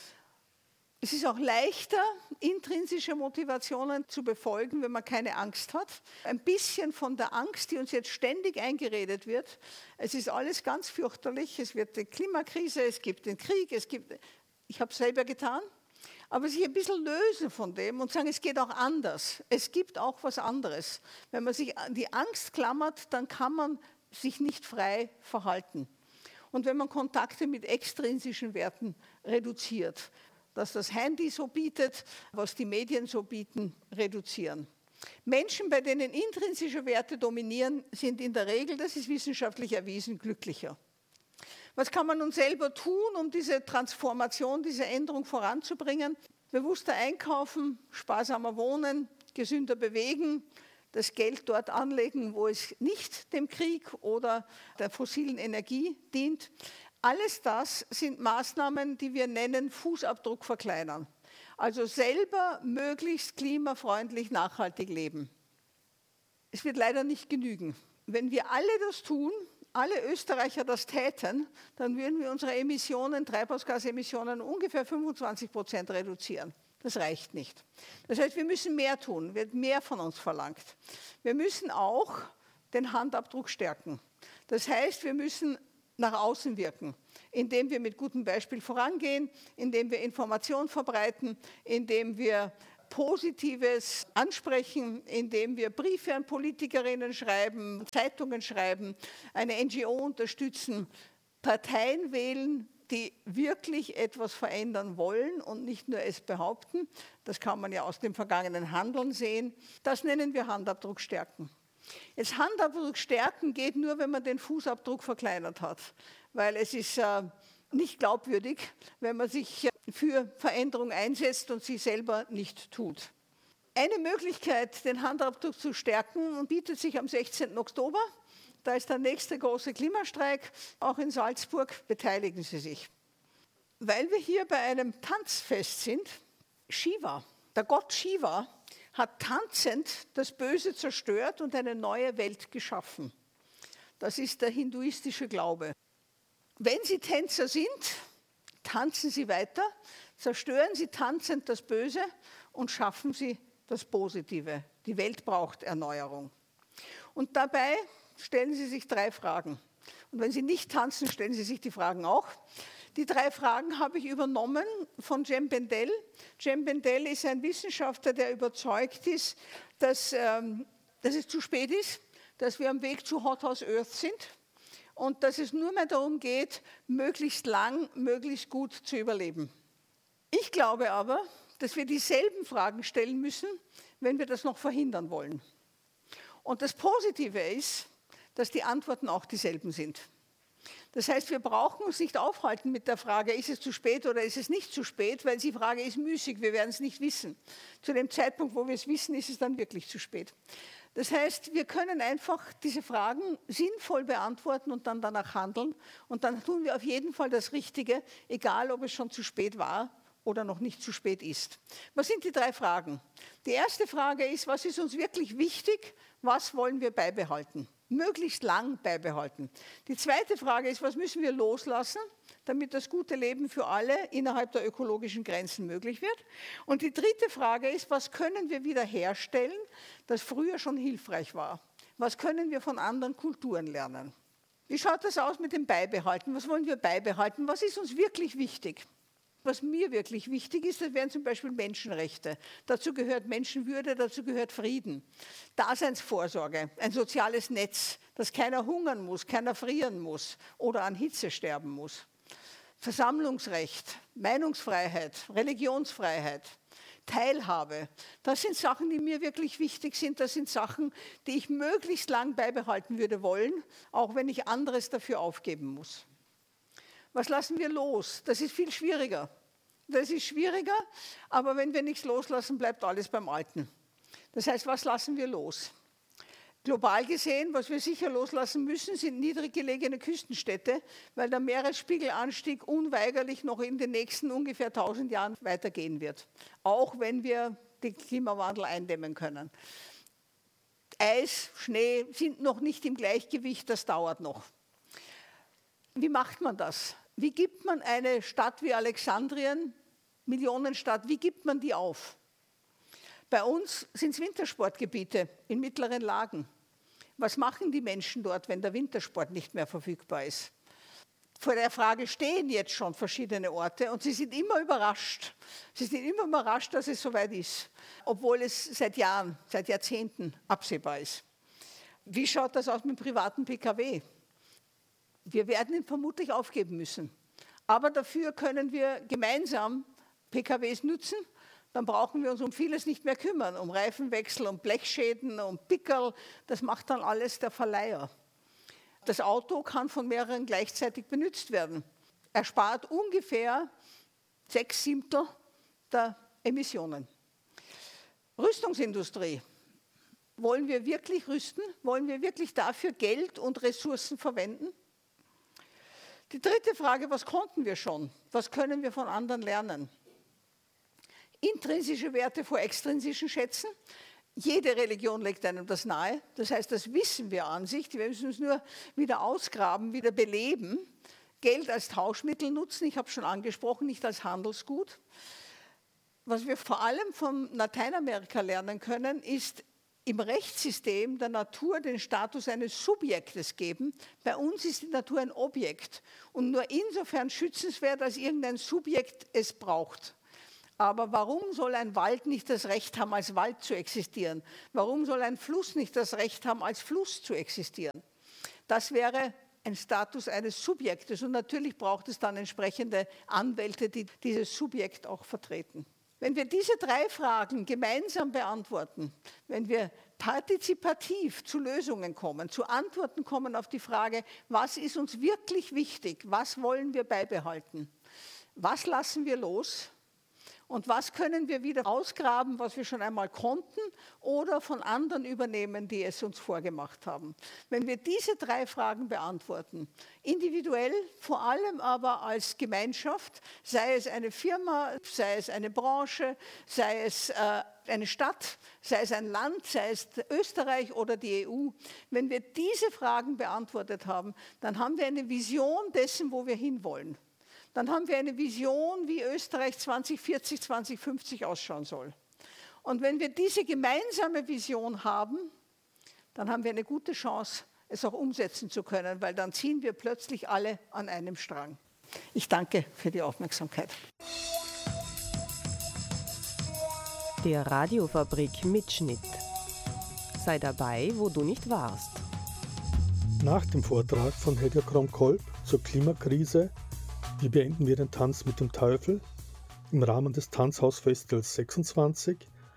Es ist auch leichter, intrinsische Motivationen zu befolgen, wenn man keine Angst hat. Ein bisschen von der Angst, die uns jetzt ständig eingeredet wird. Es ist alles ganz fürchterlich. Es wird die Klimakrise, es gibt den Krieg, ich habe es selber getan. Aber sich ein bisschen lösen von dem und sagen, es geht auch anders. Es gibt auch was anderes. Wenn man sich an die Angst klammert, dann kann man sich nicht frei verhalten. Und wenn man Kontakte mit extrinsischen Werten reduziert, dass das Handy so bietet, was die Medien so bieten, reduzieren. Menschen, bei denen intrinsische Werte dominieren, sind in der Regel, das ist wissenschaftlich erwiesen, glücklicher. Was kann man nun selber tun, um diese Transformation, diese Änderung voranzubringen? Bewusster einkaufen, sparsamer wohnen, gesünder bewegen, das Geld dort anlegen, wo es nicht dem Krieg oder der fossilen Energie dient. Alles das sind Maßnahmen, die wir nennen Fußabdruck verkleinern. Also selber möglichst klimafreundlich nachhaltig leben. Es wird leider nicht genügen. Wenn wir alle das tun, alle Österreicher das täten, dann würden wir unsere Emissionen, Treibhausgasemissionen ungefähr 25% reduzieren. Das reicht nicht. Das heißt, wir müssen mehr tun, wird mehr von uns verlangt. Wir müssen auch den Handabdruck stärken. Das heißt, wir müssen nach außen wirken, indem wir mit gutem Beispiel vorangehen, indem wir Information verbreiten, indem wir Positives ansprechen, indem wir Briefe an Politikerinnen schreiben, Zeitungen schreiben, eine NGO unterstützen, Parteien wählen, die wirklich etwas verändern wollen und nicht nur es behaupten. Das kann man ja aus dem vergangenen Handeln sehen. Das nennen wir Handabdruck stärken. Jetzt Handabdruck stärken geht nur, wenn man den Fußabdruck verkleinert hat, weil es ist nicht glaubwürdig, wenn man sich für Veränderung einsetzt und sie selber nicht tut. Eine Möglichkeit, den Handabdruck zu stärken, bietet sich am 16. Oktober. Da ist der nächste große Klimastreik, auch in Salzburg. Beteiligen Sie sich. Weil wir hier bei einem Tanzfest sind, Shiva, der Gott Shiva, hat tanzend das Böse zerstört und eine neue Welt geschaffen. Das ist der hinduistische Glaube. Wenn Sie Tänzer sind, tanzen Sie weiter, zerstören Sie tanzend das Böse und schaffen Sie das Positive. Die Welt braucht Erneuerung. Und dabei stellen Sie sich 3 Fragen. Und wenn Sie nicht tanzen, stellen Sie sich die Fragen auch. Die 3 Fragen habe ich übernommen von Cem Bendel. Cem Bendel ist ein Wissenschaftler, der überzeugt ist, dass es zu spät ist, dass wir am Weg zu Hot House Earth sind und dass es nur mehr darum geht, möglichst lang, möglichst gut zu überleben. Ich glaube aber, dass wir dieselben Fragen stellen müssen, wenn wir das noch verhindern wollen. Und das Positive ist, dass die Antworten auch dieselben sind. Das heißt, wir brauchen uns nicht aufhalten mit der Frage, ist es zu spät oder ist es nicht zu spät, weil die Frage ist müßig, wir werden es nicht wissen. Zu dem Zeitpunkt, wo wir es wissen, ist es dann wirklich zu spät. Das heißt, wir können einfach diese Fragen sinnvoll beantworten und dann danach handeln. Und dann tun wir auf jeden Fall das Richtige, egal ob es schon zu spät war oder noch nicht zu spät ist. Was sind die 3 Fragen? Die erste Frage ist, was ist uns wirklich wichtig? Was wollen wir beibehalten? Möglichst lang beibehalten. Die zweite Frage ist, was müssen wir loslassen, damit das gute Leben für alle innerhalb der ökologischen Grenzen möglich wird? Und die dritte Frage ist, was können wir wiederherstellen, das früher schon hilfreich war? Was können wir von anderen Kulturen lernen? Wie schaut das aus mit dem Beibehalten? Was wollen wir beibehalten? Was ist uns wirklich wichtig? Was mir wirklich wichtig ist, das wären zum Beispiel Menschenrechte. Dazu gehört Menschenwürde, dazu gehört Frieden. Daseinsvorsorge, ein soziales Netz, dass keiner hungern muss, keiner frieren muss oder an Hitze sterben muss. Versammlungsrecht, Meinungsfreiheit, Religionsfreiheit, Teilhabe. Das sind Sachen, die mir wirklich wichtig sind. Das sind Sachen, die ich möglichst lang beibehalten würde wollen, auch wenn ich anderes dafür aufgeben muss. Was lassen wir los? Das ist viel schwieriger. Das ist schwieriger, aber wenn wir nichts loslassen, bleibt alles beim Alten. Das heißt, was lassen wir los? Global gesehen, was wir sicher loslassen müssen, sind niedrig gelegene Küstenstädte, weil der Meeresspiegelanstieg unweigerlich noch in den nächsten ungefähr 1000 Jahren weitergehen wird, auch wenn wir den Klimawandel eindämmen können. Eis, Schnee sind noch nicht im Gleichgewicht, das dauert noch. Wie macht man das? Wie gibt man eine Stadt wie Alexandrien, Millionenstadt, wie gibt man die auf? Bei uns sind es Wintersportgebiete in mittleren Lagen. Was machen die Menschen dort, wenn der Wintersport nicht mehr verfügbar ist? Vor der Frage stehen jetzt schon verschiedene Orte und sie sind immer überrascht. Sie sind immer überrascht, dass es soweit ist, obwohl es seit Jahren, seit Jahrzehnten absehbar ist. Wie schaut das aus mit dem privaten Pkw? Wir werden ihn vermutlich aufgeben müssen. Aber dafür können wir gemeinsam PKWs nutzen. Dann brauchen wir uns um vieles nicht mehr kümmern, um Reifenwechsel, um Blechschäden, um Pickerl. Das macht dann alles der Verleiher. Das Auto kann von mehreren gleichzeitig benutzt werden. Er spart ungefähr 6/7 der Emissionen. Rüstungsindustrie. Wollen wir wirklich rüsten? Wollen wir wirklich dafür Geld und Ressourcen verwenden? Die dritte Frage, was konnten wir schon? Was können wir von anderen lernen? Intrinsische Werte vor extrinsischen Schätzen. Jede Religion legt einem das nahe. Das heißt, das wissen wir an sich. Wir müssen es nur wieder ausgraben, wieder beleben. Geld als Tauschmittel nutzen, ich habe es schon angesprochen, nicht als Handelsgut. Was wir vor allem von Lateinamerika lernen können, ist im Rechtssystem der Natur den Status eines Subjektes geben. Bei uns ist die Natur ein Objekt und nur insofern schützenswert, als irgendein Subjekt es braucht. Aber warum soll ein Wald nicht das Recht haben, als Wald zu existieren? Warum soll ein Fluss nicht das Recht haben, als Fluss zu existieren? Das wäre ein Status eines Subjektes und natürlich braucht es dann entsprechende Anwälte, die dieses Subjekt auch vertreten. Wenn wir diese 3 Fragen gemeinsam beantworten, wenn wir partizipativ zu Lösungen kommen, zu Antworten kommen auf die Frage, was ist uns wirklich wichtig, was wollen wir beibehalten, was lassen wir los und was können wir wieder ausgraben, was wir schon einmal konnten oder von anderen übernehmen, die es uns vorgemacht haben. Wenn wir diese 3 Fragen beantworten, individuell, vor allem aber als Gemeinschaft, sei es eine Firma, sei es eine Branche, sei es eine Stadt, sei es ein Land, sei es Österreich oder die EU, wenn wir diese Fragen beantwortet haben, dann haben wir eine Vision dessen, wo wir hinwollen. Dann haben wir eine Vision, wie Österreich 2040, 2050 ausschauen soll. Und wenn wir diese gemeinsame Vision haben, dann haben wir eine gute Chance, es auch umsetzen zu können, weil dann ziehen wir plötzlich alle an einem Strang. Ich danke für die Aufmerksamkeit. Der Radiofabrik-Mitschnitt. Sei dabei, wo du nicht warst. Nach dem Vortrag von Helga Kromkolb zur Klimakrise Wie beenden wir den Tanz mit dem Teufel? Im Rahmen des Tanzhausfestivals 26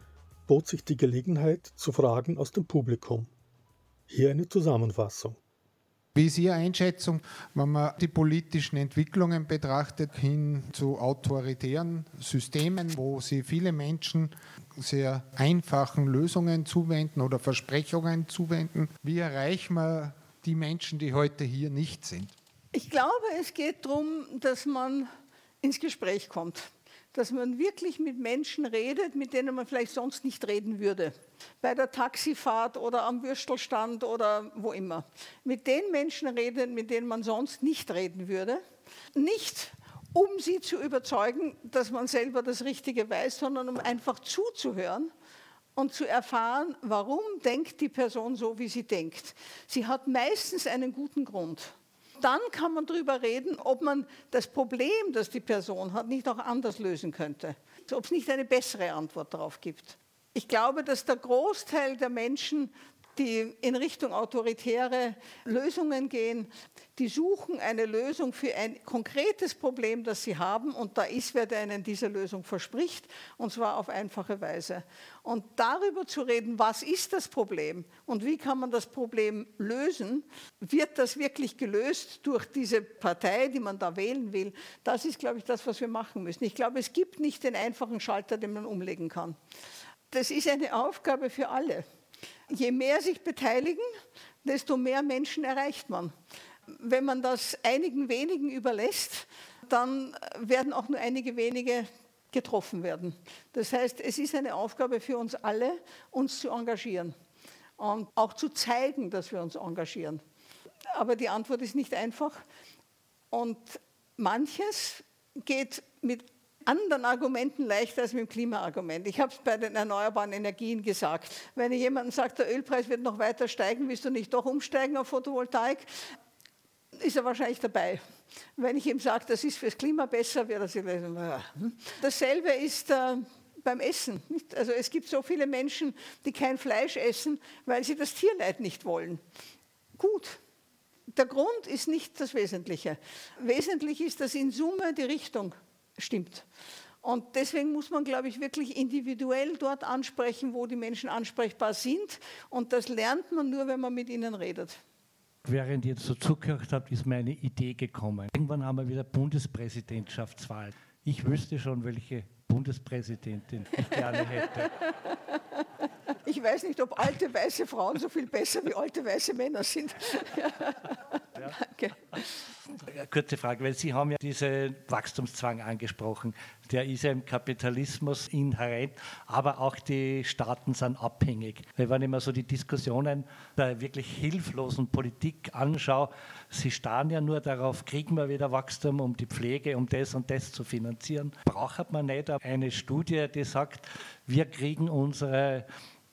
bot sich die Gelegenheit zu Fragen aus dem Publikum. Hier eine Zusammenfassung. Wie ist Ihre Einschätzung, wenn man die politischen Entwicklungen betrachtet, hin zu autoritären Systemen, wo sich viele Menschen sehr einfachen Lösungen zuwenden oder Versprechungen zuwenden? Wie erreichen wir die Menschen, die heute hier nicht sind? Ich glaube, es geht darum, dass man ins Gespräch kommt, dass man wirklich mit Menschen redet, mit denen man vielleicht sonst nicht reden würde. Bei der Taxifahrt oder am Würstelstand oder wo immer. Mit den Menschen redet, mit denen man sonst nicht reden würde. Nicht, um sie zu überzeugen, dass man selber das Richtige weiß, sondern um einfach zuzuhören und zu erfahren, warum denkt die Person so, wie sie denkt. Sie hat meistens einen guten Grund. Dann kann man darüber reden, ob man das Problem, das die Person hat, nicht auch anders lösen könnte. Ob es nicht eine bessere Antwort darauf gibt. Ich glaube, dass der Großteil der Menschen, die in Richtung autoritäre Lösungen gehen, die suchen eine Lösung für ein konkretes Problem, das sie haben. Und da ist wer, der ihnen diese Lösung verspricht, und zwar auf einfache Weise. Und darüber zu reden, was ist das Problem und wie kann man das Problem lösen, wird das wirklich gelöst durch diese Partei, die man da wählen will, das ist, glaube ich, das, was wir machen müssen. Ich glaube, es gibt nicht den einfachen Schalter, den man umlegen kann. Das ist eine Aufgabe für alle. Je mehr sich beteiligen, desto mehr Menschen erreicht man. Wenn man das einigen wenigen überlässt, dann werden auch nur einige wenige getroffen werden. Das heißt, es ist eine Aufgabe für uns alle, uns zu engagieren und auch zu zeigen, dass wir uns engagieren. Aber die Antwort ist nicht einfach und manches geht mit anderen Argumenten leichter als mit dem Klimaargument. Ich habe es bei den erneuerbaren Energien gesagt. Wenn jemandem sagt, der Ölpreis wird noch weiter steigen, willst du nicht doch umsteigen auf Photovoltaik, ist er wahrscheinlich dabei. Wenn ich ihm sage, das ist fürs Klima besser, wird er sich lesen. Dasselbe ist beim Essen. Also es gibt so viele Menschen, die kein Fleisch essen, weil sie das Tierleid nicht wollen. Gut. Der Grund ist nicht das Wesentliche. Wesentlich ist, dass in Summe die Richtung stimmt. Und deswegen muss man, glaube ich, wirklich individuell dort ansprechen, wo die Menschen ansprechbar sind. Und das lernt man nur, wenn man mit ihnen redet. Während ihr so zugehört habt, ist mir eine Idee gekommen. Irgendwann haben wir wieder Bundespräsidentschaftswahl. Ich wüsste schon, welche Bundespräsidentin ich gerne hätte. Ich weiß nicht, ob alte weiße Frauen so viel besser wie alte weiße Männer sind. Ja. Danke. Eine kurze Frage, weil Sie haben ja diesen Wachstumszwang angesprochen. Der ist ja im Kapitalismus inhärent, aber auch die Staaten sind abhängig. Weil wenn ich mir so die Diskussionen der wirklich hilflosen Politik anschaue, sie starren ja nur darauf, kriegen wir wieder Wachstum, um die Pflege, um das und das zu finanzieren. Braucht man nicht eine Studie, die sagt, wir kriegen unsere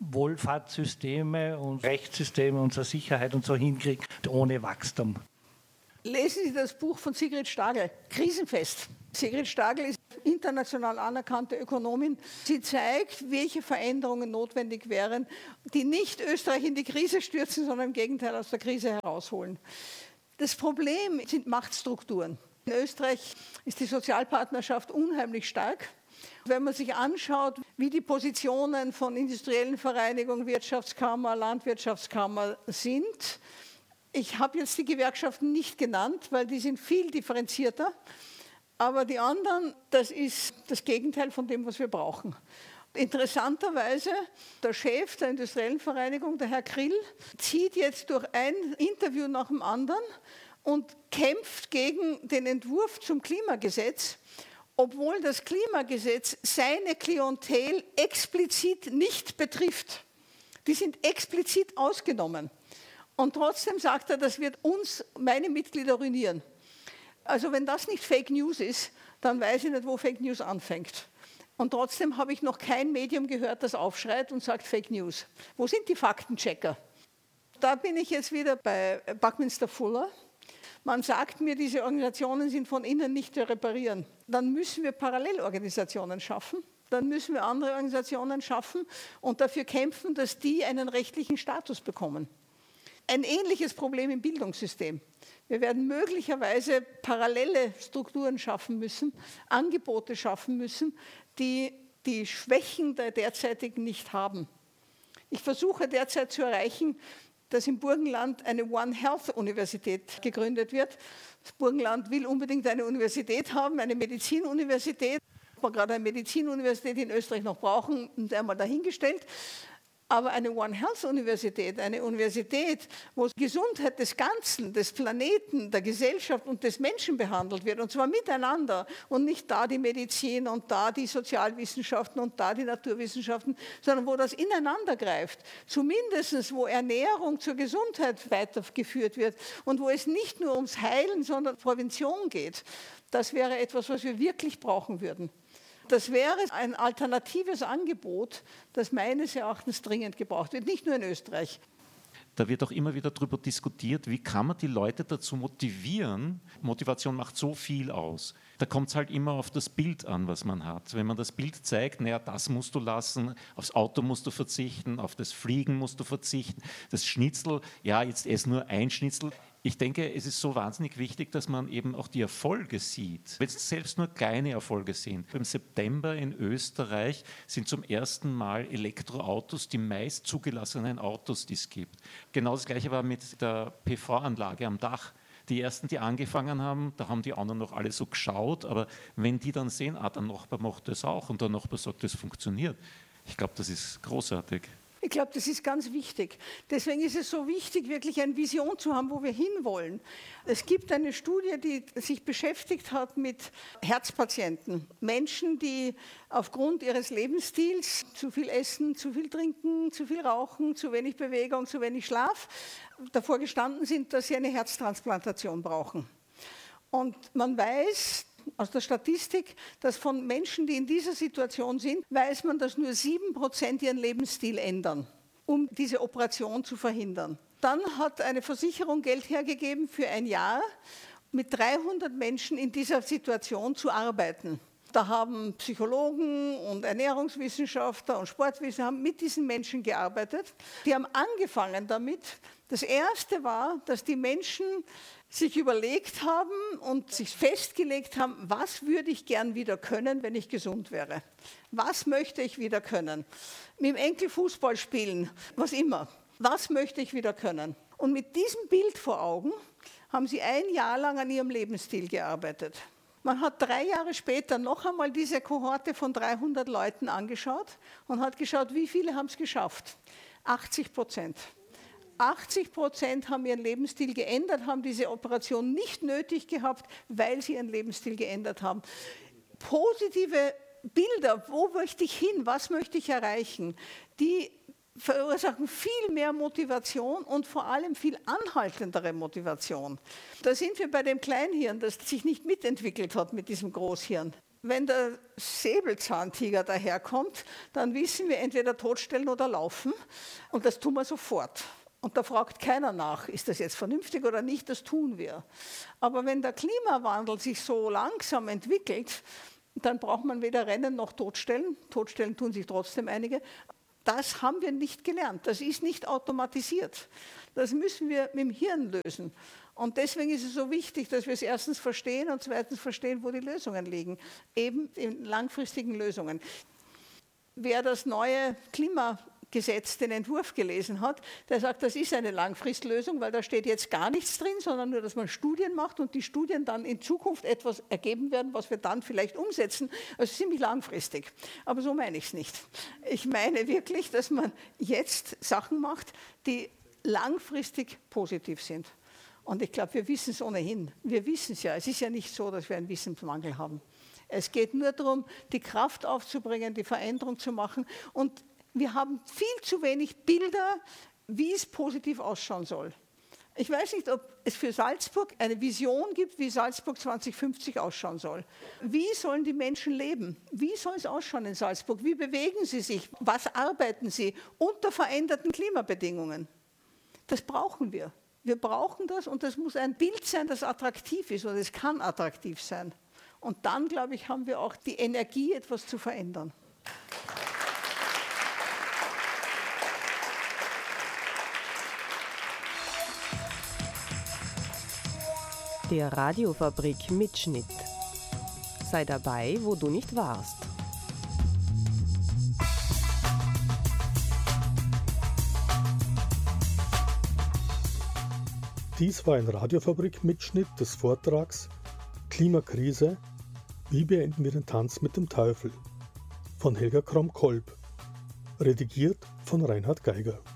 Wohlfahrtssysteme und Rechtssysteme, unsere Sicherheit und so hinkriegen, ohne Wachstum? Lesen Sie das Buch von Sigrid Stagel, Krisenfest. Sigrid Stagel ist international anerkannte Ökonomin. Sie zeigt, welche Veränderungen notwendig wären, die nicht Österreich in die Krise stürzen, sondern im Gegenteil aus der Krise herausholen. Das Problem sind Machtstrukturen. In Österreich ist die Sozialpartnerschaft unheimlich stark. Wenn man sich anschaut, wie die Positionen von industriellen Vereinigungen, Wirtschaftskammer, Landwirtschaftskammer sind, ich habe jetzt die Gewerkschaften nicht genannt, weil die sind viel differenzierter, aber die anderen, das ist das Gegenteil von dem, was wir brauchen. Interessanterweise, der Chef der industriellen Vereinigung, der Herr Krill, zieht jetzt durch ein Interview nach dem anderen und kämpft gegen den Entwurf zum Klimagesetz, obwohl das Klimagesetz seine Klientel explizit nicht betrifft. Die sind explizit ausgenommen. Und trotzdem sagt er, das wird uns, meine Mitglieder, ruinieren. Also wenn das nicht Fake News ist, dann weiß ich nicht, wo Fake News anfängt. Und trotzdem habe ich noch kein Medium gehört, das aufschreit und sagt Fake News. Wo sind die Faktenchecker? Da bin ich jetzt wieder bei Buckminster Fuller. Man sagt mir, diese Organisationen sind von innen nicht zu reparieren. Dann müssen wir Parallelorganisationen schaffen. Dann müssen wir andere Organisationen schaffen und dafür kämpfen, dass die einen rechtlichen Status bekommen. Ein ähnliches Problem im Bildungssystem. Wir werden möglicherweise parallele Strukturen schaffen müssen, Angebote schaffen müssen, die die Schwächen der derzeitigen nicht haben. Ich versuche derzeit zu erreichen, dass im Burgenland eine One Health Universität gegründet wird. Das Burgenland will unbedingt eine Universität haben, eine Medizinuniversität. Ob wir gerade eine Medizinuniversität in Österreich noch brauchen, ist einmal dahingestellt. Aber eine One Health Universität, eine Universität, wo die Gesundheit des Ganzen, des Planeten, der Gesellschaft und des Menschen behandelt wird, und zwar miteinander und nicht da die Medizin und da die Sozialwissenschaften und da die Naturwissenschaften, sondern wo das ineinander greift. Zumindest wo Ernährung zur Gesundheit weitergeführt wird und wo es nicht nur ums Heilen, sondern Prävention geht. Das wäre etwas, was wir wirklich brauchen würden. Das wäre ein alternatives Angebot, das meines Erachtens dringend gebraucht wird, nicht nur in Österreich. Da wird auch immer wieder darüber diskutiert, wie kann man die Leute dazu motivieren. Motivation macht so viel aus. Da kommt es halt immer auf das Bild an, was man hat. Wenn man das Bild zeigt, naja, das musst du lassen, aufs Auto musst du verzichten, auf das Fliegen musst du verzichten, das Schnitzel, ja, jetzt ess nur ein Schnitzel. Ich denke, es ist so wahnsinnig wichtig, dass man eben auch die Erfolge sieht. Wenn es selbst nur kleine Erfolge sind. Im September in Österreich sind zum ersten Mal Elektroautos die meist zugelassenen Autos, die es gibt. Genau das Gleiche war mit der PV-Anlage am Dach. Die ersten, die angefangen haben, da haben die anderen noch alle so geschaut, aber wenn die dann sehen, der Nachbar macht das auch und der Nachbar sagt, das funktioniert, ich glaube, das ist großartig. Ich glaube, das ist ganz wichtig. Deswegen ist es so wichtig, wirklich eine Vision zu haben, wo wir hinwollen. Es gibt eine Studie, die sich beschäftigt hat mit Herzpatienten. Menschen, die aufgrund ihres Lebensstils zu viel essen, zu viel trinken, zu viel rauchen, zu wenig Bewegung, zu wenig Schlaf, davor gestanden sind, dass sie eine Herztransplantation brauchen. Und man weiß aus der Statistik, dass von Menschen, die in dieser Situation sind, weiß man, dass nur 7% ihren Lebensstil ändern, um diese Operation zu verhindern. Dann hat eine Versicherung Geld hergegeben für ein Jahr, mit 300 Menschen in dieser Situation zu arbeiten. Da haben Psychologen und Ernährungswissenschaftler und Sportwissenschaftler mit diesen Menschen gearbeitet. Die haben angefangen damit. Das Erste war, dass die Menschen sich überlegt haben und sich festgelegt haben, was würde ich gern wieder können, wenn ich gesund wäre? Was möchte ich wieder können? Mit dem Enkel Fußball spielen, was immer. Was möchte ich wieder können? Und mit diesem Bild vor Augen haben sie ein Jahr lang an ihrem Lebensstil gearbeitet. Man hat 3 Jahre später noch einmal diese Kohorte von 300 Leuten angeschaut und hat geschaut, wie viele haben es geschafft. 80%. 80% haben ihren Lebensstil geändert, haben diese Operation nicht nötig gehabt, weil sie ihren Lebensstil geändert haben. Positive Bilder, wo möchte ich hin, was möchte ich erreichen, die verursachen viel mehr Motivation und vor allem viel anhaltendere Motivation. Da sind wir bei dem Kleinhirn, das sich nicht mitentwickelt hat mit diesem Großhirn. Wenn der Säbelzahntiger daherkommt, dann wissen wir entweder totstellen oder laufen und das tun wir sofort. Und da fragt keiner nach, ist das jetzt vernünftig oder nicht, das tun wir. Aber wenn der Klimawandel sich so langsam entwickelt, dann braucht man weder rennen noch totstellen. Totstellen tun sich trotzdem einige. Das haben wir nicht gelernt. Das ist nicht automatisiert. Das müssen wir mit dem Hirn lösen. Und deswegen ist es so wichtig, dass wir es erstens verstehen und zweitens verstehen, wo die Lösungen liegen. Eben in langfristigen Lösungen. Wer das neue Klimagesetz, den Entwurf gelesen hat, der sagt, das ist eine Langfristlösung, weil da steht jetzt gar nichts drin, sondern nur, dass man Studien macht und die Studien dann in Zukunft etwas ergeben werden, was wir dann vielleicht umsetzen. Also ziemlich langfristig. Aber so meine ich es nicht. Ich meine wirklich, dass man jetzt Sachen macht, die langfristig positiv sind. Und ich glaube, wir wissen es ohnehin. Wir wissen es ja. Es ist ja nicht so, dass wir einen Wissensmangel haben. Es geht nur darum, die Kraft aufzubringen, die Veränderung zu machen. Und wir haben viel zu wenig Bilder, wie es positiv ausschauen soll. Ich weiß nicht, ob es für Salzburg eine Vision gibt, wie Salzburg 2050 ausschauen soll. Wie sollen die Menschen leben? Wie soll es ausschauen in Salzburg? Wie bewegen sie sich? Was arbeiten sie unter veränderten Klimabedingungen? Das brauchen wir. Wir brauchen das und das muss ein Bild sein, das attraktiv ist oder es kann attraktiv sein. Und dann, glaube ich, haben wir auch die Energie, etwas zu verändern. Der Radiofabrik-Mitschnitt. Sei dabei, wo du nicht warst. Dies war ein Radiofabrik-Mitschnitt des Vortrags Klimakrise, wie beenden wir den Tanz mit dem Teufel von Helga Kromm-Kolb, redigiert von Reinhard Geiger.